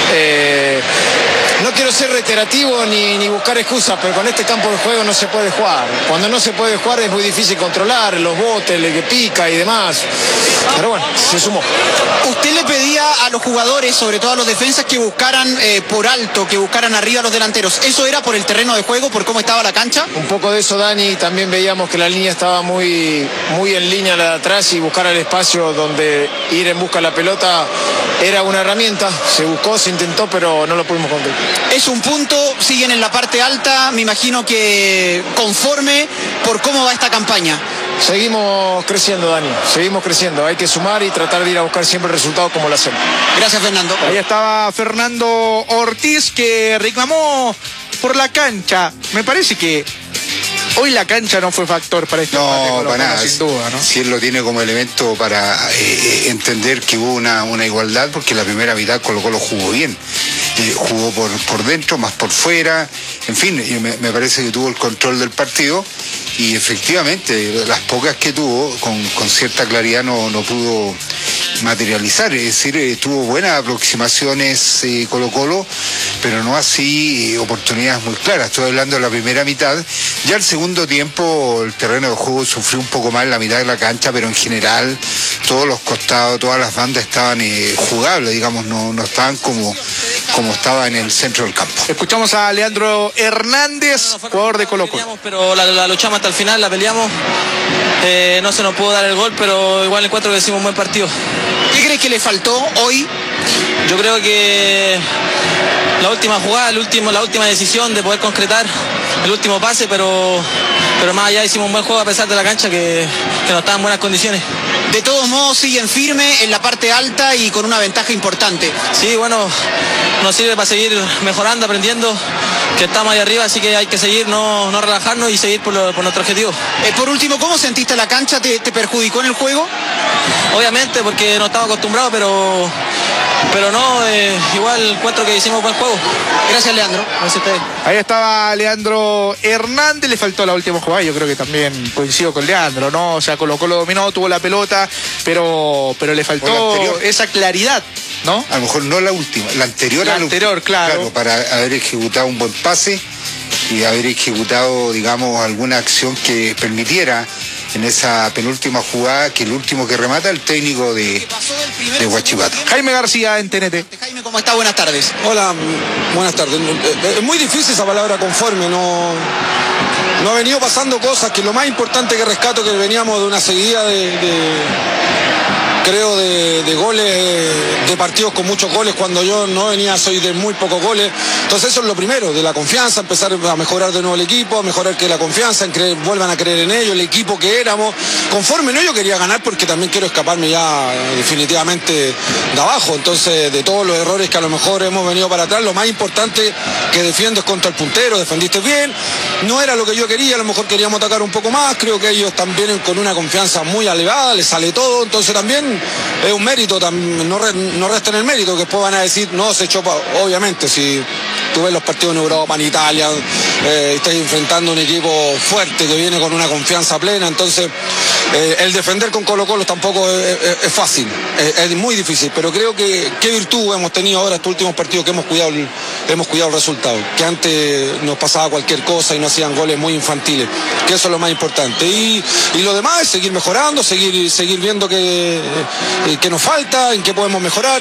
Eh, no quiero ser reiterativo ni, ni buscar excusas, pero con este campo de juego no se puede jugar. Cuando no se puede jugar es muy difícil controlar los botes, el que pica y demás. Pero bueno, se sumó. Usted le pedía a los jugadores, sobre todo a los defensas, que buscaran eh, por alto, que buscaran arriba a los delanteros. ¿Eso era por el terreno de juego, por cómo estaba la cancha? Un poco de eso, Dani. También veíamos que la línea estaba muy, muy en línea la de atrás, y buscar el espacio donde ir en busca de la pelota era una herramienta. Se buscó, se intentó, pero no lo pudimos concretar. Es un punto, siguen en la parte alta, me imagino que conforme por cómo va esta campaña. Seguimos creciendo, Dani, seguimos creciendo. Hay que sumar y tratar de ir a buscar siempre el resultado como lo hacemos. Gracias, Fernando. Ahí estaba Fernando Ortiz, que reclamó por la cancha. Me parece que hoy la cancha no fue factor para este No, para nada. Sin duda, ¿no? Si él lo tiene como elemento para eh, entender que hubo una, una igualdad, porque la primera mitad Colo Colo jugó bien. Eh, jugó por, por dentro, más por fuera, en fin, me, me parece que tuvo el control del partido, y efectivamente las pocas que tuvo con, con cierta claridad no, no pudo materializar, es decir, eh, tuvo buenas aproximaciones eh, Colo Colo, pero no así eh, oportunidades muy claras. Estoy hablando de la primera mitad. Ya el segundo tiempo el terreno de juego sufrió un poco más en la mitad de la cancha, pero en general todos los costados, todas las bandas estaban eh, jugables, digamos, no, no estaban como, como estaba en el centro del campo. Escuchamos a Leandro Hernández, jugador de Colo Colo. Pero la, la luchamos hasta el final, la peleamos. Eh, no se nos pudo dar el gol, pero igual encuentro que hicimos un buen partido. ¿Qué crees que le faltó hoy? Yo creo que la última jugada, el último, la última decisión de poder concretar el último pase, pero, pero más allá hicimos un buen juego a pesar de la cancha que, que no estaba en buenas condiciones. De todos modos siguen firme en la parte alta y con una ventaja importante. Sí, bueno, nos sirve para seguir mejorando, aprendiendo, que estamos ahí arriba, así que hay que seguir, no, no relajarnos y seguir por, lo, por nuestro objetivo. Eh, por último, ¿cómo sentiste la cancha? ¿Te, te perjudicó en el juego? Obviamente, porque no estaba acostumbrado, pero, pero no, eh, igual encuentro que hicimos buen juego. Gracias, Leandro. Gracias a ustedes. Ahí estaba Leandro Hernández, le faltó la última jugada, yo creo que también coincido con Leandro, ¿no? O sea, Colo Colo dominó, tuvo la pelota, pero, pero le faltó esa claridad, ¿no? A lo mejor no la última, la anterior. La a la anterior, última, claro. claro. Para haber ejecutado un buen pase y haber ejecutado, digamos, alguna acción que permitiera en esa penúltima jugada, que el último que remata el técnico de, de Huachipato. Jaime García en T N T. Jaime, ¿cómo está? Buenas tardes. Hola, buenas tardes. Es muy difícil esa palabra conforme, no, no ha venido pasando cosas, que lo más importante que rescato que veníamos de una seguida de, de creo de, de goles, de partidos con muchos goles, cuando yo no venía soy de muy pocos goles. Entonces eso es lo primero, de la confianza, empezar a mejorar de nuevo el equipo, a mejorar que la confianza, en creer, vuelvan a creer en ello, el equipo que éramos. Conforme, no, yo quería ganar porque también quiero escaparme ya definitivamente de abajo. Entonces, de todos los errores que a lo mejor hemos venido para atrás, lo más importante que defiendes contra el puntero, defendiste bien. No era lo que yo quería, a lo mejor queríamos atacar un poco más. Creo que ellos también con una confianza muy elevada, les sale todo. Entonces también es un mérito, no, re, no resten el mérito, que después van a decir, no, se echó, pa... obviamente, si tú ves los partidos en Europa, en Italia, eh, estás enfrentando un equipo fuerte que viene con una confianza plena, entonces Eh, el defender con Colo Colo tampoco es, es, es fácil, es, es muy difícil, pero creo que qué virtud hemos tenido ahora estos últimos partidos, que hemos cuidado el, hemos cuidado el resultado, que antes nos pasaba cualquier cosa y no hacían goles muy infantiles, que eso es lo más importante. Y, y lo demás es seguir mejorando, seguir, seguir viendo qué que nos falta, en qué podemos mejorar.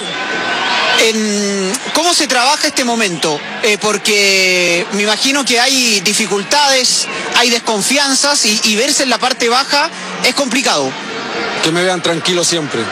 En, ¿Cómo se trabaja este momento? Eh, porque me imagino que hay dificultades, hay desconfianzas y, y verse en la parte baja es complicado. Que me vean tranquilo siempre.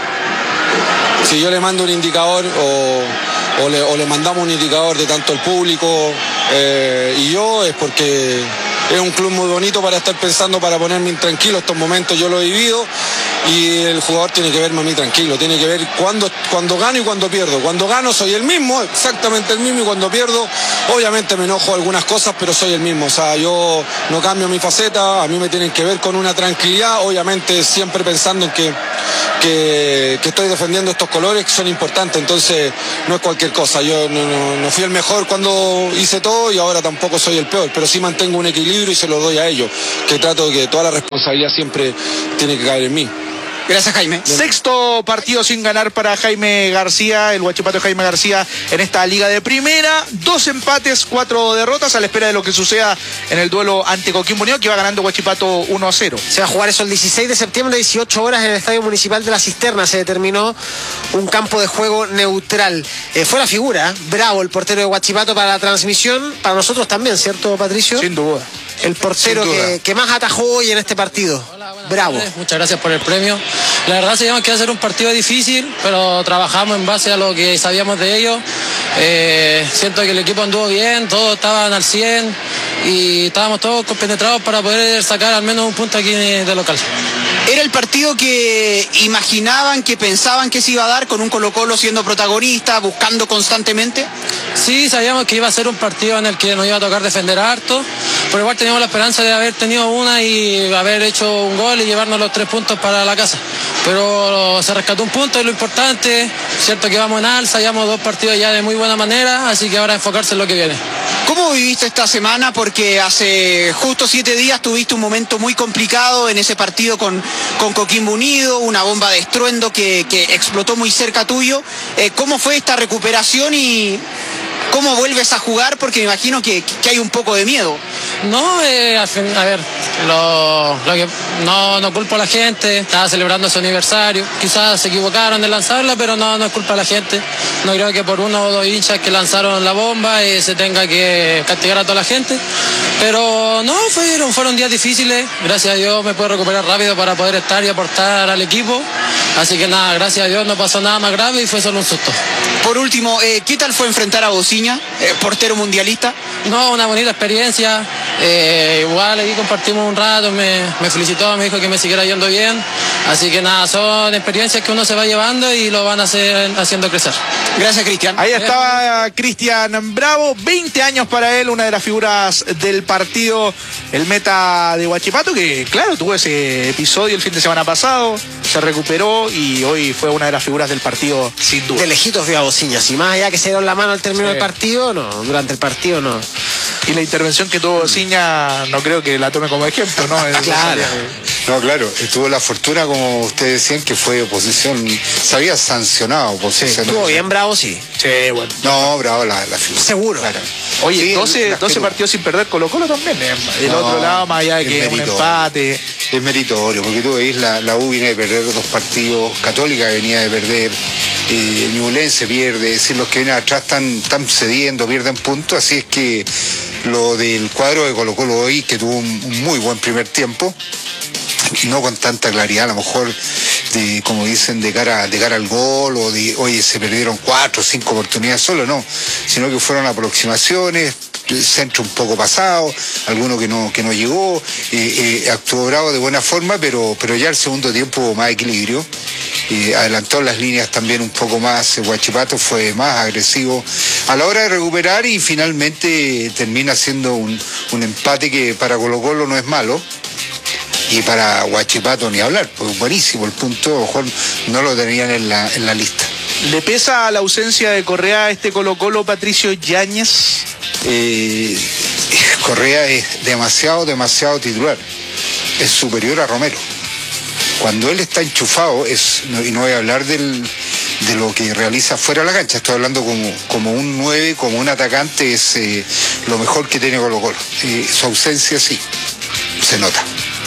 Si yo le mando un indicador o, o, le, o le mandamos un indicador de tanto el público eh, y yo, es porque es un club muy bonito para estar pensando, para ponerme intranquilo. Estos momentos yo lo he vivido y el jugador tiene que verme a mí tranquilo, tiene que ver cuando, cuando gano y cuando pierdo. Cuando gano soy el mismo, exactamente el mismo, y cuando pierdo obviamente me enojo algunas cosas, pero soy el mismo. O sea, yo no cambio mi faceta, a mí me tienen que ver con una tranquilidad, obviamente siempre pensando en que, que, que estoy defendiendo estos colores que son importantes, entonces no es cualquier cosa. Yo no, no, no fui el mejor cuando hice todo y ahora tampoco soy el peor, pero sí mantengo un equilibrio y se lo doy a ellos, que trato de que toda la responsabilidad siempre tiene que caer en mí. Gracias, Jaime. Sexto partido sin ganar para Jaime García, el Huachipato Jaime García en esta liga de primera. Dos empates, cuatro derrotas, a la espera de lo que suceda en el duelo ante Coquimbo Unido, que va ganando Huachipato uno a cero. Se va a jugar eso el dieciséis de septiembre, dieciocho horas, en el Estadio Municipal de La Cisterna. Se determinó un campo de juego neutral. Eh, fue la figura, Bravo, el portero de Huachipato, para la transmisión. Para nosotros también, ¿cierto, Patricio? Sin duda. El portero que, que más atajó hoy en este partido. Hola, Bravo. Tardes. Muchas gracias por el premio. La verdad sabíamos que iba a ser un partido difícil, pero trabajamos en base a lo que sabíamos de ellos. Eh, siento que el equipo anduvo bien, todos estaban al cien y estábamos todos compenetrados para poder sacar al menos un punto aquí de local. ¿Era el partido que imaginaban, que pensaban que se iba a dar, con un Colo Colo siendo protagonista, buscando constantemente? Sí, sabíamos que iba a ser un partido en el que nos iba a tocar defender harto, pero igual teníamos la esperanza de haber tenido una y haber hecho un gol y llevarnos los tres puntos para la casa. Pero se rescató un punto, es lo importante. Cierto que vamos en alza, llevamos dos partidos ya de muy buena manera, así que ahora enfocarse en lo que viene. ¿Cómo viviste esta semana? Porque hace justo siete días tuviste un momento muy complicado en ese partido con, con Coquimbo Unido, una bomba de estruendo que, que explotó muy cerca tuyo. Eh, ¿Cómo fue esta recuperación y cómo vuelves a jugar? Porque me imagino que, que hay un poco de miedo. No, eh, a ver, lo, lo que no, no culpo a la gente, estaba celebrando su aniversario, quizás se equivocaron de lanzarla, pero no, no es culpa de la gente. No creo que por uno o dos hinchas que lanzaron la bomba eh, se tenga que castigar a toda la gente, pero no, fueron, fueron días difíciles. Gracias a Dios me puedo recuperar rápido para poder estar y aportar al equipo, así que nada, gracias a Dios no pasó nada más grave y fue solo un susto. Por último, eh, ¿qué tal fue enfrentar a Bociña, eh, portero mundialista? No, una bonita experiencia. Eh, igual aquí compartimos un rato, me, me felicitó, me dijo que me siguiera yendo bien, así que nada, son experiencias que uno se va llevando y lo van a hacer haciendo crecer. Gracias, Cristian. Ahí estaba Cristian Bravo, veinte años para él, una de las figuras del partido, el meta de Huachipato, que claro, tuvo ese episodio el fin de semana pasado, se recuperó y hoy fue una de las figuras del partido, sin duda. De lejitos vio a Bociña, si más allá que se dieron la mano al término Sí. del partido, no, durante el partido no. Y la intervención que tuvo Bociña, no creo que la tome como ejemplo, ¿no? Claro. No, claro, tuvo la fortuna, como ustedes decían, que fue oposición, se había sancionado oposición. Estuvo bien Bravo, sí. Sí, bueno. No, bravo la, la figura. Seguro. Claro. Oye, Sí, doce, las doce que- partidos sin perder Colo Colo también. eh. Del No, otro lado, más allá de es que un meritorio. empate. Es meritorio, porque tú veis, la, la U viene de perder dos partidos, Católica venía de perder, eh, Ñublense pierde, es decir, los que vienen atrás están, están cediendo, pierden puntos, así es que lo del cuadro de Colo Colo hoy, que tuvo un, un muy buen primer tiempo, no con tanta claridad, a lo mejor, de, como dicen, de cara, de cara al gol, o de, oye, se perdieron cuatro o cinco oportunidades solo, no, sino que fueron aproximaciones, el centro un poco pasado, alguno que no, que no llegó, eh, eh, actuó Bravo de buena forma, pero, pero ya el segundo tiempo hubo más equilibrio, eh, adelantó las líneas también un poco más, eh, Huachipato fue más agresivo a la hora de recuperar y finalmente termina siendo un, un empate que para Colo Colo no es malo. Y para Huachipato ni hablar, pues buenísimo el punto, a lo mejor no lo tenían en la, en la lista. ¿Le pesa la ausencia de Correa a este Colo Colo, Patricio Yáñez? Eh, Correa es demasiado, demasiado titular. Es superior a Romero. cuando él está enchufado, es, no, y no voy a hablar del, de lo que realiza fuera de la cancha, estoy hablando como, como un nueve, como un atacante, es eh, lo mejor que tiene Colo-Colo. Eh, su ausencia sí, se nota.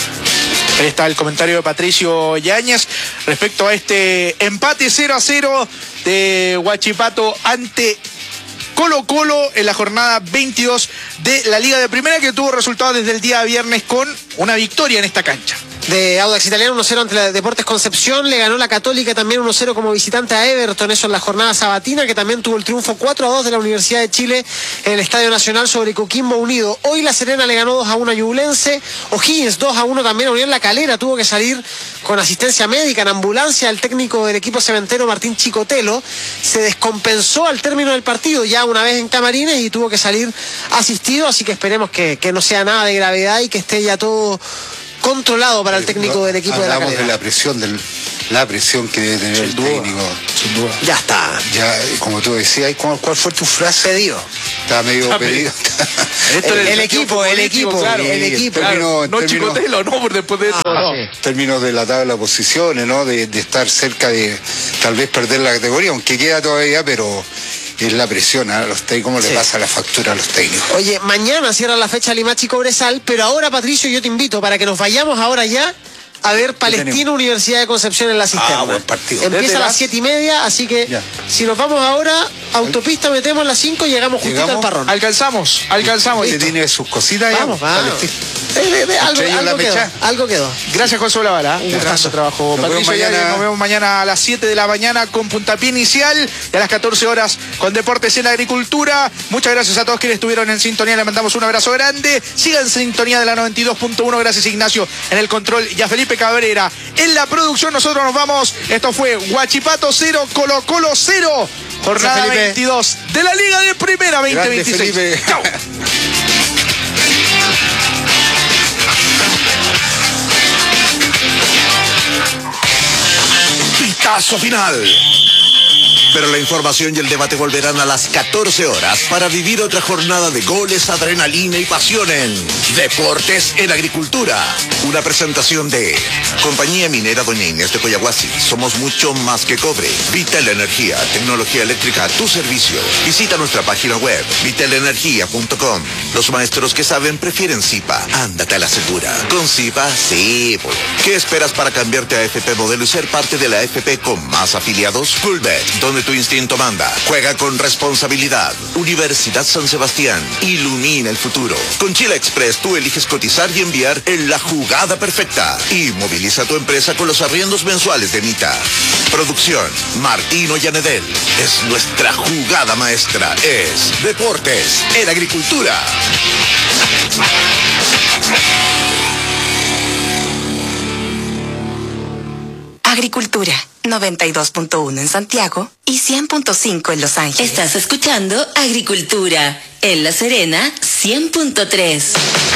Ahí está el comentario de Patricio Yáñez respecto a este empate cero a cero de Huachipato ante Colo-Colo en la jornada veintidós de la Liga de Primera, que tuvo resultados desde el día viernes con una victoria en esta cancha. De Audax Italiano uno cero ante la Deportes Concepción, le ganó la Católica también uno cero como visitante a Everton, eso en la jornada sabatina, que también tuvo el triunfo cuatro a dos de la Universidad de Chile en el Estadio Nacional sobre Coquimbo Unido. Hoy La Serena le ganó dos a uno a Ñublense, O'Higgins dos a uno también a Unión La Calera, tuvo que salir con asistencia médica en ambulancia el técnico del equipo cementero Martín Chicotelo, se descompensó al término del partido ya una vez en camarines y tuvo que salir asistido, así que esperemos que, que no sea nada de gravedad y que esté ya todo controlado para el técnico no, del equipo de La Calera. Hablamos de la presión, del, la presión que debe tener sin el duda, técnico. Sin duda. Ya está. Ya, como tú decías, ¿cuál, cuál fue tu frase? Pedido. Está medio está pedido. el, el, el equipo, el equipo, claro, el equipo. Claro, no Chicotelo, no, por después de eso. Ah, no. Sí. Términos de la tabla de posiciones, ¿no? De, de estar cerca de tal vez perder la categoría, aunque queda todavía, pero es la presión a los técnicos, cómo sí. le pasa la factura a los técnicos. Oye, mañana cierra la fecha Limache y Cobresal, pero ahora, Patricio, yo te invito para que nos vayamos ahora ya a ver Palestino Universidad de Concepción en la cisterna. Ah, buen partido. Empieza a las siete y media, así que ya. Si nos vamos ahora, autopista metemos las cinco y llegamos justito al parrón. Alcanzamos, alcanzamos. Usted tiene sus cositas vamos, ya. Vamos, vamos. De, de, de, algo, algo, quedó, algo quedó. Gracias, José Olavara. Un gran trabajo. Nos Patricio, vemos mañana. Nos vemos mañana a las siete de la mañana con puntapié inicial y a las catorce horas con Deportes en Agricultura. Muchas gracias a todos quienes estuvieron en sintonía. Le mandamos un abrazo grande. Sigan en sintonía de la noventa y dos punto uno. Gracias, Ignacio, en el control y a Felipe Cabrera en la producción. Nosotros nos vamos. Esto fue Huachipato cero, Colo-Colo cero. Jornada veintidós de la Liga de Primera veinte veintiséis. Chao. Pitazo final. Pero la información y el debate volverán a las catorce horas para vivir otra jornada de goles, adrenalina y pasión en Deportes en Agricultura. Una presentación de Compañía Minera Doña Inés de Coyahuasi. Somos mucho más que cobre. Vital Energía, tecnología eléctrica a tu servicio. Visita nuestra página web, vital energía punto com. Los maestros que saben prefieren Zipa. Ándate a la segura. Con Zipa, sí. ¿Qué esperas para cambiarte a F P Modelo y ser parte de la F P con más afiliados? Fullbet, donde tu instinto manda. Juega con responsabilidad. Universidad San Sebastián. Ilumina el futuro. Con Chile Express tú eliges cotizar y enviar en la jugada perfecta. Y moviliza tu empresa con los arriendos mensuales de Mita. Producción Martino Yanedel. Es nuestra jugada maestra. Es Deportes en Agricultura. Agricultura, noventa y dos punto uno en Santiago y cien punto cinco en Los Ángeles. Estás escuchando Agricultura, en La Serena, cien punto tres.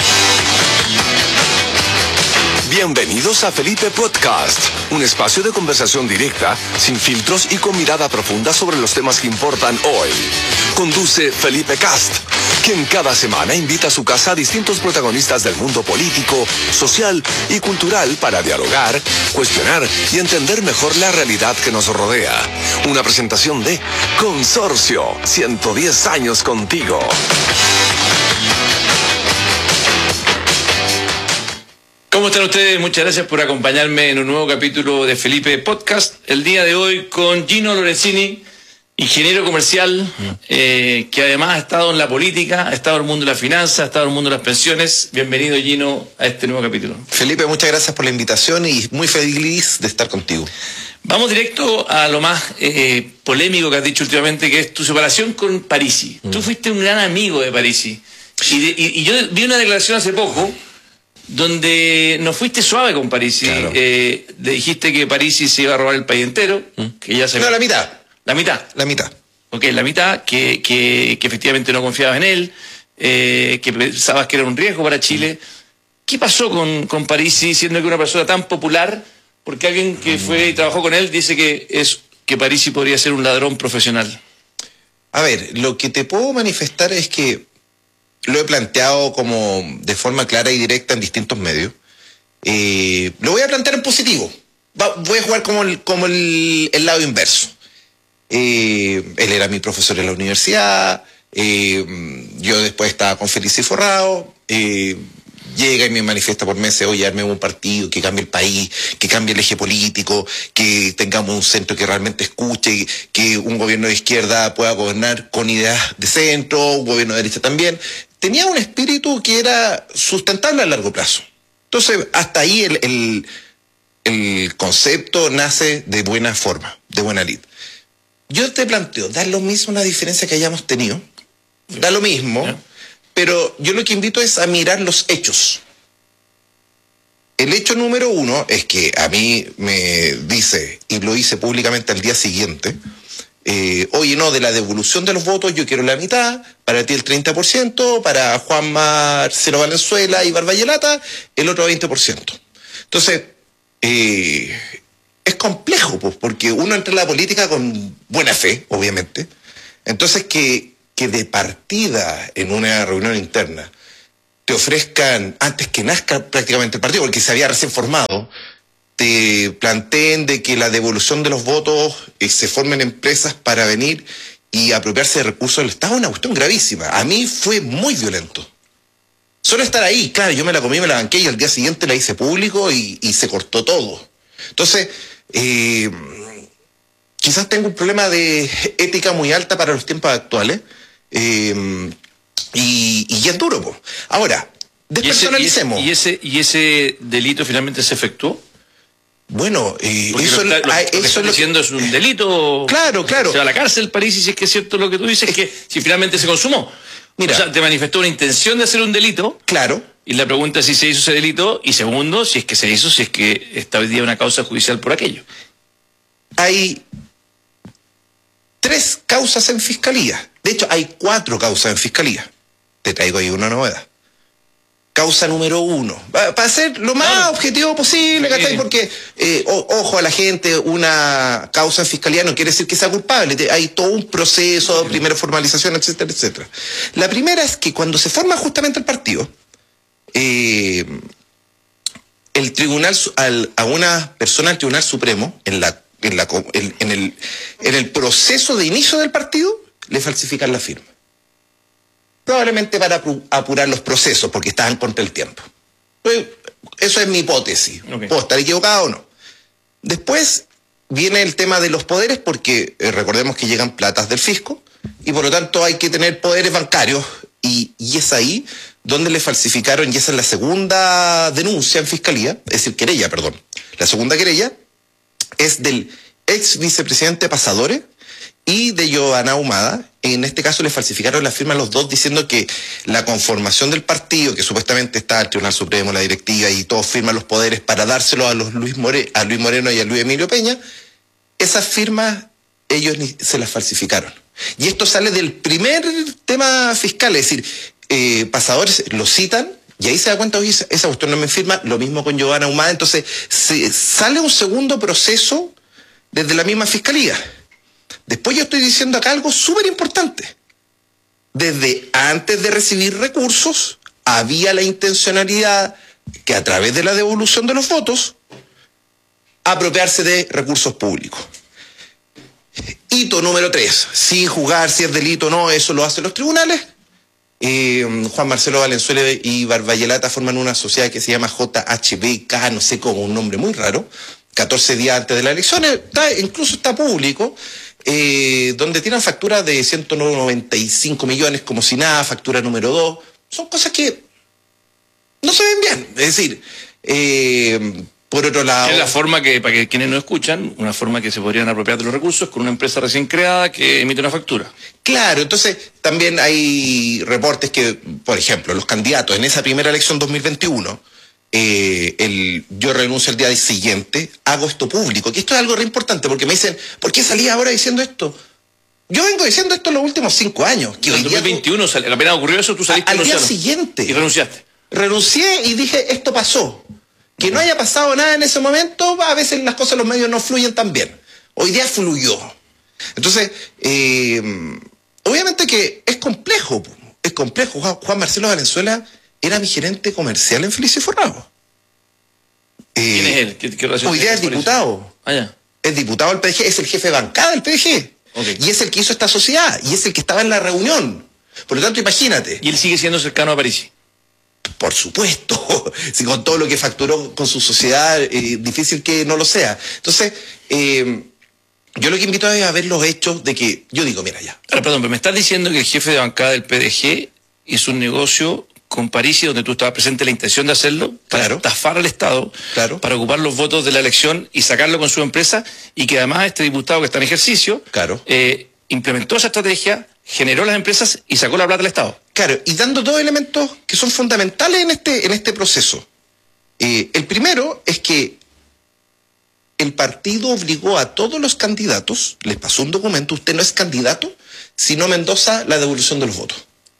Bienvenidos a Felipe Podcast, un espacio de conversación directa, sin filtros y con mirada profunda sobre los temas que importan hoy. Conduce Felipe Cast, quien cada semana invita a su casa a distintos protagonistas del mundo político, social y cultural para dialogar, cuestionar y entender mejor la realidad que nos rodea. Una presentación de Consorcio, ciento diez años contigo. ¿Cómo están ustedes? Muchas gracias por acompañarme en un nuevo capítulo de Felipe Podcast. El día de hoy con Gino Lorenzini, ingeniero comercial, eh, que además ha estado en la política, ha estado en el mundo de la finanza, ha estado en el mundo de las pensiones. Bienvenido, Gino, a este nuevo capítulo. Felipe, muchas gracias por la invitación y muy feliz de estar contigo. Vamos directo a lo más eh, polémico que has dicho últimamente, que es tu separación con Parisi. Mm. Tú fuiste un gran amigo de Parisi. Y, de, y, y yo vi una declaración hace poco donde no fuiste suave con Parisi. Claro. Eh, le dijiste que Parisi se iba a robar el país entero. ¿Mm? Que ya se no, la mitad. ¿La mitad? La mitad. Ok, la mitad, que, que, que efectivamente no confiabas en él, eh, que pensabas que era un riesgo para Chile. ¿Qué pasó con, con Parisi, siendo que una persona tan popular? Porque alguien que fue y trabajó con él dice que, es, que Parisi podría ser un ladrón profesional. A ver, lo que te puedo manifestar es que lo he planteado como de forma clara y directa en distintos medios. Eh, lo voy a plantear en positivo. va, voy a jugar como el, como el, el lado inverso. Eh, él era mi profesor en la universidad, eh, yo después estaba con Felice Forrado, eh, llega y me manifiesta por meses, oye, armemos un partido que cambie el país, que cambie el eje político, que tengamos un centro que realmente escuche, que un gobierno de izquierda pueda gobernar con ideas de centro, un gobierno de derecha también. Tenía un espíritu que era sustentable a largo plazo. Entonces, hasta ahí el, el, el concepto nace de buena forma, de buena lid. Yo te planteo, da lo mismo la diferencia que hayamos tenido, da lo mismo, ¿ya? Pero yo lo que invito es a mirar los hechos. El hecho número uno es que a mí me dice, y lo hice públicamente al día siguiente, eh, oye, no, de la devolución de los votos yo quiero la mitad, para ti el treinta por ciento, para Juan Marcelo Valenzuela y Barballelata el otro veinte por ciento. Entonces, eh, es complejo, pues, porque uno entra en la política con buena fe, obviamente. Entonces, que, que de partida en una reunión interna te ofrezcan, antes que nazca prácticamente el partido, porque se había recién formado, te planteen de que la devolución de los votos eh, se formen empresas para venir y apropiarse de recursos del Estado, es una cuestión gravísima. A mí fue muy violento. Solo estar ahí, claro, yo me la comí, me la banqué y al día siguiente la hice público y, y se cortó todo. Entonces, eh, quizás tengo un problema de ética muy alta para los tiempos actuales, eh, y, y es duro, po. Ahora, despersonalicemos. ¿Y ese, y, ese, ¿Y ese delito finalmente se efectuó? Bueno, eh, eso, lo, lo, lo eso que es lo diciendo que... es un delito. Claro, claro. Se va a la cárcel, París, y si es que es cierto lo que tú dices, es que si finalmente se consumó. Mira, o sea, te manifestó una intención de hacer un delito. Claro. Y la pregunta es si se hizo ese delito, y segundo, si es que se hizo, si es que está hoy día una causa judicial por aquello. Hay tres causas en fiscalía. De hecho, hay cuatro causas en fiscalía. Te traigo ahí una novedad. Causa número uno. Para ser lo más claro. objetivo posible, ¿cachai? Porque, eh, o, ojo a la gente, una causa en fiscalía no quiere decir que sea culpable. Hay todo un proceso, sí. primera formalización, etcétera, etcétera. La primera es que cuando se forma justamente el partido, eh, el tribunal, al, a una persona del Tribunal Supremo, en, la, en, la, en, en, el, en el proceso de inicio del partido, le falsifican la firma. Probablemente para apurar los procesos, porque estaban contra el tiempo. Pues, eso es mi hipótesis. Okay. ¿Puedo estar equivocado o no? Después viene el tema de los poderes, porque eh, recordemos que llegan platas del fisco, y por lo tanto hay que tener poderes bancarios, y, y es ahí donde le falsificaron, y esa es la segunda denuncia en fiscalía, es decir, querella, perdón. La segunda querella es del ex vicepresidente Pasadores y de Giovanna Ahumada. En este caso le falsificaron la firma a los dos diciendo que la conformación del partido, que supuestamente está el Tribunal Supremo, la directiva y todos firman los poderes para dárselo a los Luis More, a Luis Moreno y a Luis Emilio Peña, esas firmas ellos ni, se las falsificaron. Y esto sale del primer tema fiscal, es decir, eh, Pasadores lo citan y ahí se da cuenta, oye, esa, esa cuestión no me firma, lo mismo con Giovanna Ahumada, entonces se, sale un segundo proceso desde la misma fiscalía. Después yo estoy diciendo acá algo súper importante. Desde antes de recibir recursos, había la intencionalidad que a través de la devolución de los votos, apropiarse de recursos públicos. Hito número tres, sin juzgar si es delito o no, eso lo hacen los tribunales. Eh, Juan Marcelo Valenzuela y Barballelata forman una sociedad que se llama J H B K, no sé cómo, un nombre muy raro, catorce días antes de las elecciones, está, incluso está público. Eh, donde tiran facturas de ciento noventa y cinco millones como si nada, factura número dos, son cosas que no se ven bien. Es decir, eh, por otro lado... Es la forma que, para que quienes no escuchan, una forma que se podrían apropiar de los recursos con una empresa recién creada que emite una factura. Claro, entonces también hay reportes que, por ejemplo, los candidatos en esa primera elección dos mil veintiuno, Eh, el, yo renuncio el día siguiente, hago esto público, que esto es algo re importante, porque me dicen, ¿por qué salí ahora diciendo esto? Yo vengo diciendo esto en los últimos cinco años. Que en el dos mil veintiuno, tú, apenas ocurrió eso, tú saliste al día siguiente. Y renunciaste. Renuncié y dije, esto pasó. Que no haya pasado nada en ese momento, a veces las cosas en los medios no fluyen tan bien. Hoy día fluyó. Entonces, eh, obviamente que es complejo, es complejo. Juan, Juan Marcelo Valenzuela era mi gerente comercial en Felice Forrado. Eh, ¿Quién es es él? ¿Qué, qué relación Hoy día es tiene con diputado. Ah, ya. Es diputado del P D G, es el jefe de bancada del P D G. Okay. Y es el que hizo esta sociedad, y es el que estaba en la reunión. Por lo tanto, imagínate. ¿Y él sigue siendo cercano a Parisi? Por supuesto. Si con todo lo que facturó con su sociedad, eh, difícil que no lo sea. Entonces, eh, yo lo que invito es a ver los hechos de que, yo digo, mira ya. Ahora, perdón, pero me estás diciendo que el jefe de bancada del P D G hizo un negocio con Parisi, donde tú estabas presente, la intención de hacerlo para Claro. estafar al Estado, Claro. para ocupar los votos de la elección y sacarlo con su empresa, y que además este diputado que está en ejercicio Claro. eh, implementó esa estrategia, generó las empresas y sacó la plata del Estado. Claro, y dando dos elementos que son fundamentales en este, en este proceso. Eh, el primero es que el partido obligó a todos los candidatos, les pasó un documento, usted no es candidato, si no me endosa la devolución de los votos.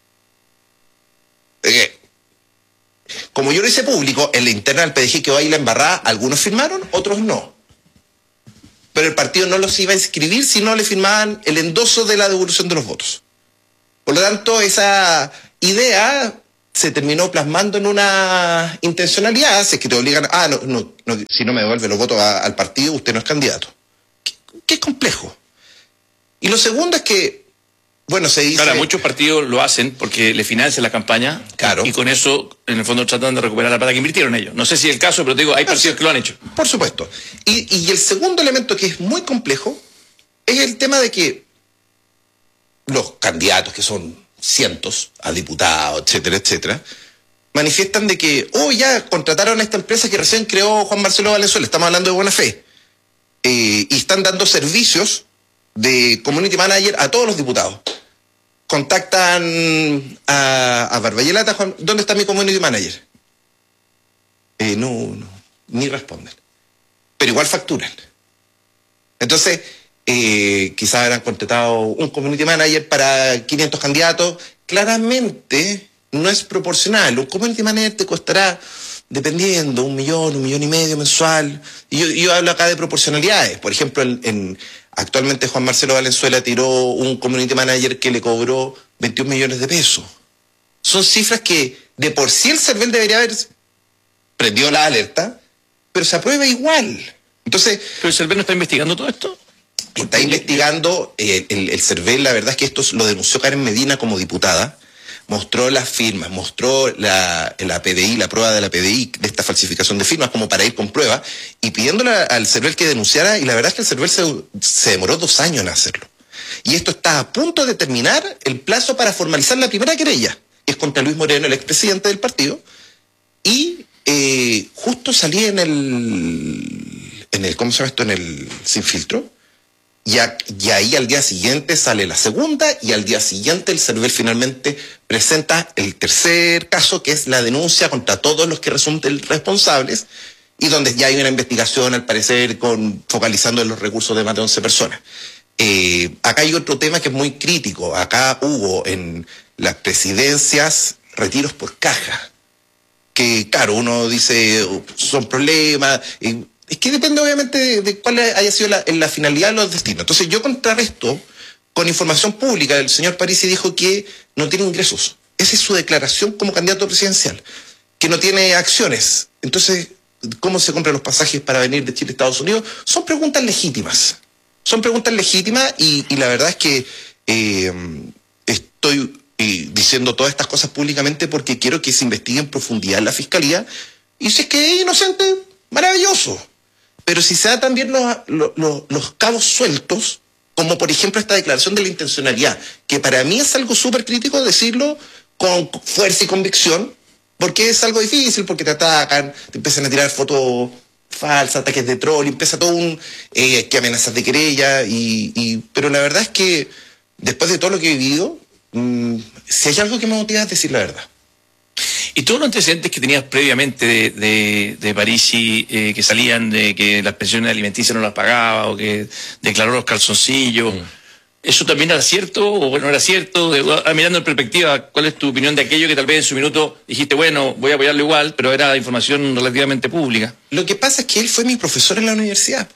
Eh, como yo lo hice público, en la interna del P D G quedó ahí la embarrada, algunos firmaron, otros no. Pero el partido no los iba a inscribir si no le firmaban el endoso de la devolución de los votos. Por lo tanto, esa idea se terminó plasmando en una intencionalidad, si es que te obligan, ah, no, no, no, si no me devuelve los votos a, al partido, usted no es candidato. ¿Qué, qué complejo? Y lo segundo es que, bueno, se dice... Ahora, muchos partidos lo hacen porque le financian la campaña, claro, y con eso, en el fondo, tratan de recuperar la plata que invirtieron ellos. No sé si es el caso, pero te digo, hay partidos que lo han hecho. Por supuesto. Y, y el segundo elemento que es muy complejo es el tema de que los candidatos, que son cientos, a diputados, etcétera, etcétera, manifiestan de que, oh, ya contrataron a esta empresa que recién creó Juan Marcelo Valenzuela, estamos hablando de buena fe, eh, y están dando servicios de community manager a todos los diputados. Contactan a, a Barbayelata, Juan, ¿dónde está mi community manager? Eh, no, no, ni responden. Pero igual facturan. Entonces, eh, quizás habrán contratado un community manager para quinientos candidatos. Claramente no es proporcional. Un community manager te costará, dependiendo, un millón, un millón y medio mensual. Y yo, yo hablo acá de proporcionalidades. Por ejemplo, en, en, actualmente Juan Marcelo Valenzuela tiró un community manager que le cobró veintiún millones de pesos. Son cifras que de por sí el CERVEL debería haber prendido la alerta, pero se aprueba igual. Entonces, ¿pero el CERVEL no está investigando todo esto? Está investigando, eh, el, el CERVEL, la verdad es que esto lo denunció Karen Medina como diputada, mostró las firmas, mostró la, la P D I, la prueba de la P D I de esta falsificación de firmas como para ir con prueba, y pidiéndole al CERVEL que denunciara, y la verdad es que el CERVEL se, se demoró dos años en hacerlo. Y esto está a punto de terminar el plazo para formalizar la primera querella, que es contra Luis Moreno, el expresidente del partido, y eh, justo salí en el, en el, ¿cómo se llama esto? En el Sin Filtro. Y, a, y ahí al día siguiente sale la segunda, y al día siguiente el CERVEL finalmente presenta el tercer caso, que es la denuncia contra todos los que resulten responsables, y donde ya hay una investigación, al parecer, con focalizando en los recursos de más de once personas. Eh, acá hay otro tema que es muy crítico. Acá hubo en las presidencias retiros por caja, que claro, uno dice, son problemas... Eh, Es que depende obviamente de, de cuál haya sido la, la finalidad de los destinos. Entonces yo contrarresto con información pública. El señor Parisi dijo que no tiene ingresos. Esa es su declaración como candidato presidencial. Que no tiene acciones. Entonces, ¿cómo se compran los pasajes para venir de Chile a Estados Unidos? Son preguntas legítimas. Son preguntas legítimas y, y la verdad es que eh, estoy eh, diciendo todas estas cosas públicamente porque quiero que se investigue en profundidad en la Fiscalía. Y si es que es inocente, maravilloso. Pero si se da también los, los, los cabos sueltos, como por ejemplo esta declaración de la intencionalidad, que para mí es algo súper crítico decirlo con fuerza y convicción, porque es algo difícil, porque te atacan, te empiezan a tirar fotos falsas, ataques de troll, empieza todo un... Eh, que amenazas de querella, y, y, pero la verdad es que después de todo lo que he vivido, mmm, si hay algo que me motiva es decir la verdad. Y todos los antecedentes que tenías previamente de, de, de Parisi, eh, que salían de que las pensiones alimenticias no las pagaba, o que declaró los calzoncillos, mm. ¿eso también era cierto o bueno, no era cierto? De, ah, mirando en perspectiva, ¿cuál es tu opinión de aquello que tal vez en su minuto dijiste, bueno, voy a apoyarlo igual, pero era información relativamente pública? Lo que pasa es que él fue mi profesor en la universidad,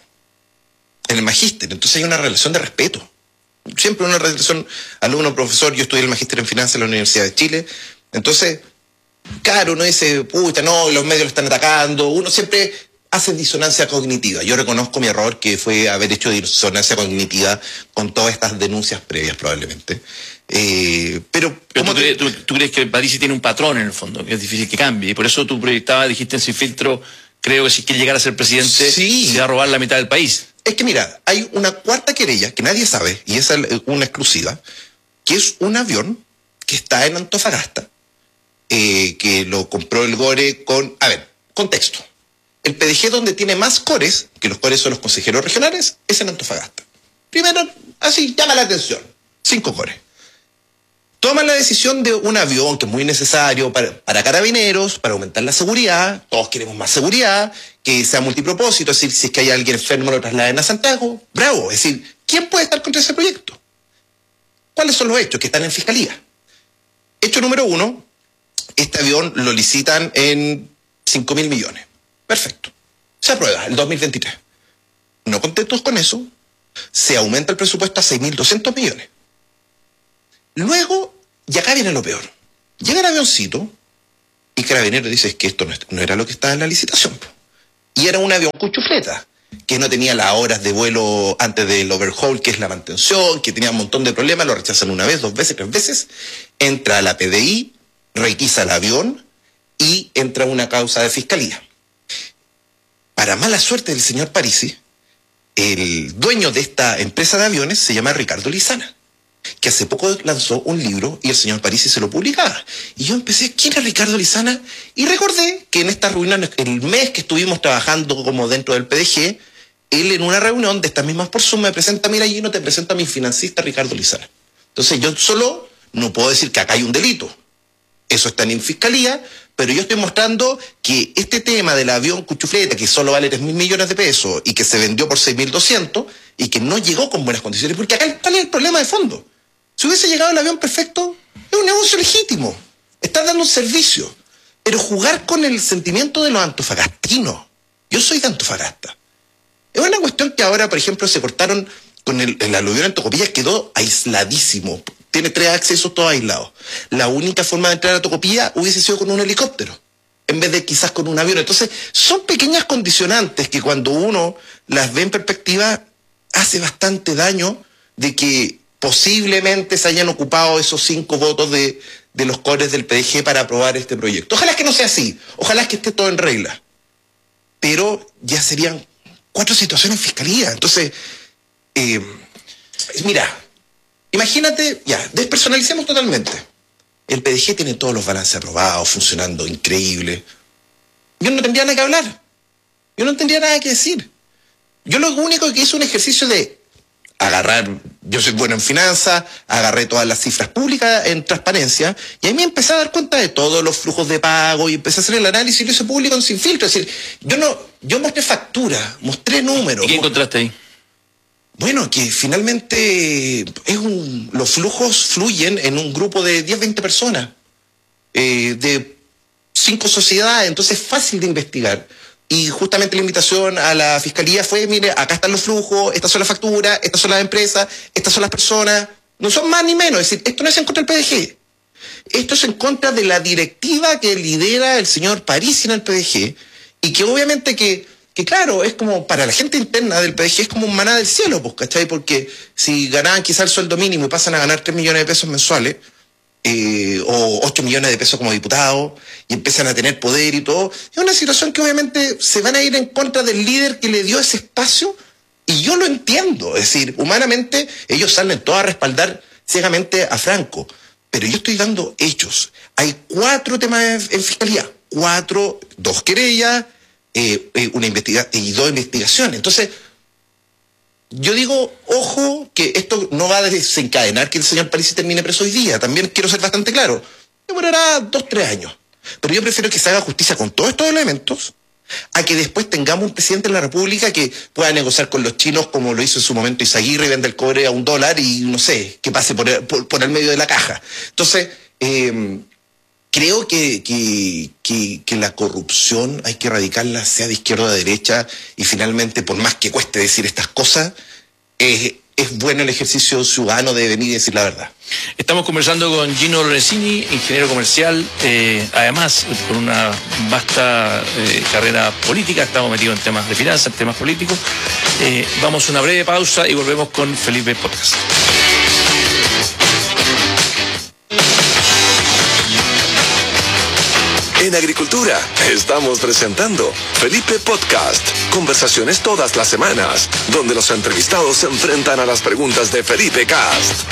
en el magíster, entonces hay una relación de respeto. Siempre una relación alumno-profesor. Yo estudié el magíster en finanzas en la Universidad de Chile, entonces... Claro, uno dice, puta, no, los medios lo están atacando. Uno siempre haces disonancia cognitiva. Yo reconozco mi error, que fue haber hecho disonancia cognitiva con todas estas denuncias previas probablemente. Eh, pero pero tú, te... crees, tú, tú crees que Parisi tiene un patrón en el fondo, que es difícil que cambie, y por eso tú proyectabas, dijiste en Sin Filtro, creo que si quiere llegar a ser presidente, sí, se va a robar la mitad del país. Es que mira, hay una cuarta querella que nadie sabe, y esa es una exclusiva, que es un avión que está en Antofagasta, eh, que lo compró el Gore con... A ver, contexto. El P D G donde tiene más cores, que los cores son los consejeros regionales, es en Antofagasta. Primero, así llama la atención, cinco cores. Toman la decisión de un avión que es muy necesario para, para carabineros, para aumentar la seguridad, todos queremos más seguridad, que sea multipropósito, es decir, si es que hay alguien enfermo lo trasladen a Santiago, bravo, es decir, ¿quién puede estar contra ese proyecto? ¿Cuáles son los hechos que están en fiscalía? Hecho número uno, este avión lo licitan en cinco mil millones. Perfecto. Se aprueba el dos mil veintitrés. No contentos con eso, se aumenta el presupuesto a seis mil doscientos millones. Luego, y acá viene lo peor. Llega el avioncito y Carabineros dice que esto no, no era lo que estaba en la licitación. Y era un avión cuchufleta, que no tenía las horas de vuelo antes del overhaul, que es la mantención, que tenía un montón de problemas, lo rechazan una vez, dos veces, tres veces. Entra a la P D I, requisa el avión y entra una causa de fiscalía. Para mala suerte del señor Parisi, el dueño de esta empresa de aviones se llama Ricardo Lizana, que hace poco lanzó un libro y el señor Parisi se lo publicaba. Y yo empecé, ¿quién es Ricardo Lizana? Y recordé que en esta reunión, el mes que estuvimos trabajando como dentro del P D G, él en una reunión de estas mismas por Zoom me presenta, mira, Gino, te presento a mi financista Ricardo Lizana. Entonces yo solo no puedo decir que acá hay un delito. Eso está en fiscalía, pero yo estoy mostrando que este tema del avión cuchufleta, que solo vale tres mil millones de pesos y que se vendió por seis mil doscientos y que no llegó con buenas condiciones, porque acá ¿cuál es el problema de fondo? Si hubiese llegado el avión perfecto, es un negocio legítimo, está dando un servicio, pero jugar con el sentimiento de los antofagastinos, yo soy de Antofagasta, es una cuestión que ahora, por ejemplo, se cortaron con el, el aluvión en Tocopilla, quedó aisladísimo. Tiene tres accesos todos aislados. La única forma de entrar a Tocopilla hubiese sido con un helicóptero, en vez de quizás con un avión. Entonces, son pequeñas condicionantes que cuando uno las ve en perspectiva, hace bastante daño de que posiblemente se hayan ocupado esos cinco votos de, de los cores del P D G para aprobar este proyecto. Ojalá que no sea así, ojalá que esté todo en regla. Pero ya serían cuatro situaciones en fiscalía. Entonces, eh, mira... Imagínate, ya, despersonalicemos totalmente. El P D G tiene todos los balances aprobados, funcionando increíble. Yo no tendría nada que hablar. Yo no tendría nada que decir. Yo lo único que hice un ejercicio de agarrar, yo soy bueno en finanzas, agarré todas las cifras públicas en transparencia, y ahí me empecé a dar cuenta de todos los flujos de pago, y empecé a hacer el análisis y lo hice público en Sin Filtro. Es decir, yo no, yo mostré factura, mostré números. ¿Y qué encontraste ahí? Bueno, que finalmente es un, los flujos fluyen en un grupo de diez, veinte personas, eh, de cinco sociedades, entonces es fácil de investigar. Y justamente la invitación a la fiscalía fue, mire, acá están los flujos, estas son las facturas, estas son las empresas, estas son las personas, no son más ni menos. Es decir, esto no es en contra del P D G, esto es en contra de la directiva que lidera el señor Parisi en el P D G, y que obviamente que... que claro, es como para la gente interna del P D G es como un maná del cielo, pues, ¿cachai? Porque si ganaban quizás el sueldo mínimo y pasan a ganar tres millones de pesos mensuales, eh, o ocho millones de pesos como diputados, y empiezan a tener poder y todo, es una situación que obviamente se van a ir en contra del líder que le dio ese espacio, y yo lo entiendo. Es decir, humanamente ellos salen todos a respaldar ciegamente a Franco, pero yo estoy dando hechos. Hay cuatro temas en fiscalía, cuatro, dos querellas, Eh, eh, una investiga y dos investigaciones. Entonces, yo digo, ojo, que esto no va a desencadenar que el señor Parisi termine preso hoy día. También quiero ser bastante claro. Demorará dos, tres años. Pero yo prefiero que se haga justicia con todos estos elementos a que después tengamos un presidente de la República que pueda negociar con los chinos como lo hizo en su momento Izaguirre, y vende el cobre a un dólar y no sé, que pase por el, por, por el medio de la caja. Entonces, eh, creo que, que, que, que la corrupción hay que erradicarla, sea de izquierda o de derecha, y finalmente, por más que cueste decir estas cosas, es, es bueno el ejercicio ciudadano de venir y decir la verdad. Estamos conversando con Gino Lorenzini, ingeniero comercial, eh, además con una vasta eh, carrera política, estamos metidos en temas de finanzas, en temas políticos. Eh, vamos a una breve pausa y volvemos con Felipe Podcast. En Agricultura estamos presentando Felipe Podcast. Conversaciones todas las semanas, donde los entrevistados se enfrentan a las preguntas de Felipe Cast.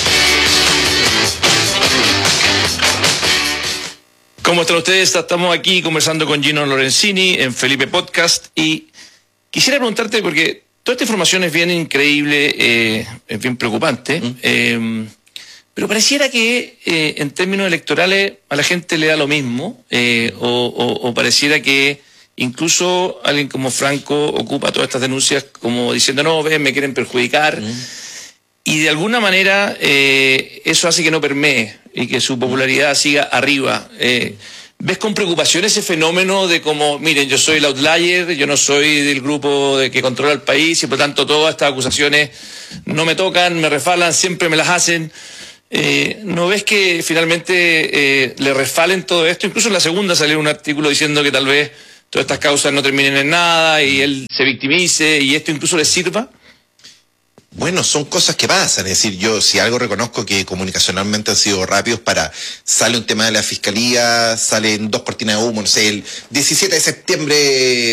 ¿Cómo están ustedes? Estamos aquí conversando con Gino Lorenzini en Felipe Podcast y quisiera preguntarte, porque toda esta información es bien increíble, eh, es bien preocupante, mm. eh, pero pareciera que eh, en términos electorales a la gente le da lo mismo, eh, o, o, o pareciera que incluso alguien como Franco ocupa todas estas denuncias como diciendo, no, ven, me quieren perjudicar, mm. y de alguna manera eh, eso hace que no permee y que su popularidad siga arriba. Eh, ¿Ves con preocupación ese fenómeno de como, miren, yo soy el outlier, yo no soy del grupo de que controla el país y por tanto todas estas acusaciones no me tocan, me refalan, siempre me las hacen? Eh, ¿No ves que finalmente eh, le refalen todo esto? Incluso en la segunda salió un artículo diciendo que tal vez todas estas causas no terminen en nada y él se victimice y esto incluso le sirva. Bueno, son cosas que pasan, es decir, yo si algo reconozco que comunicacionalmente han sido rápidos para, sale un tema de la fiscalía, salen dos cortinas de humo, no sé, el diecisiete de septiembre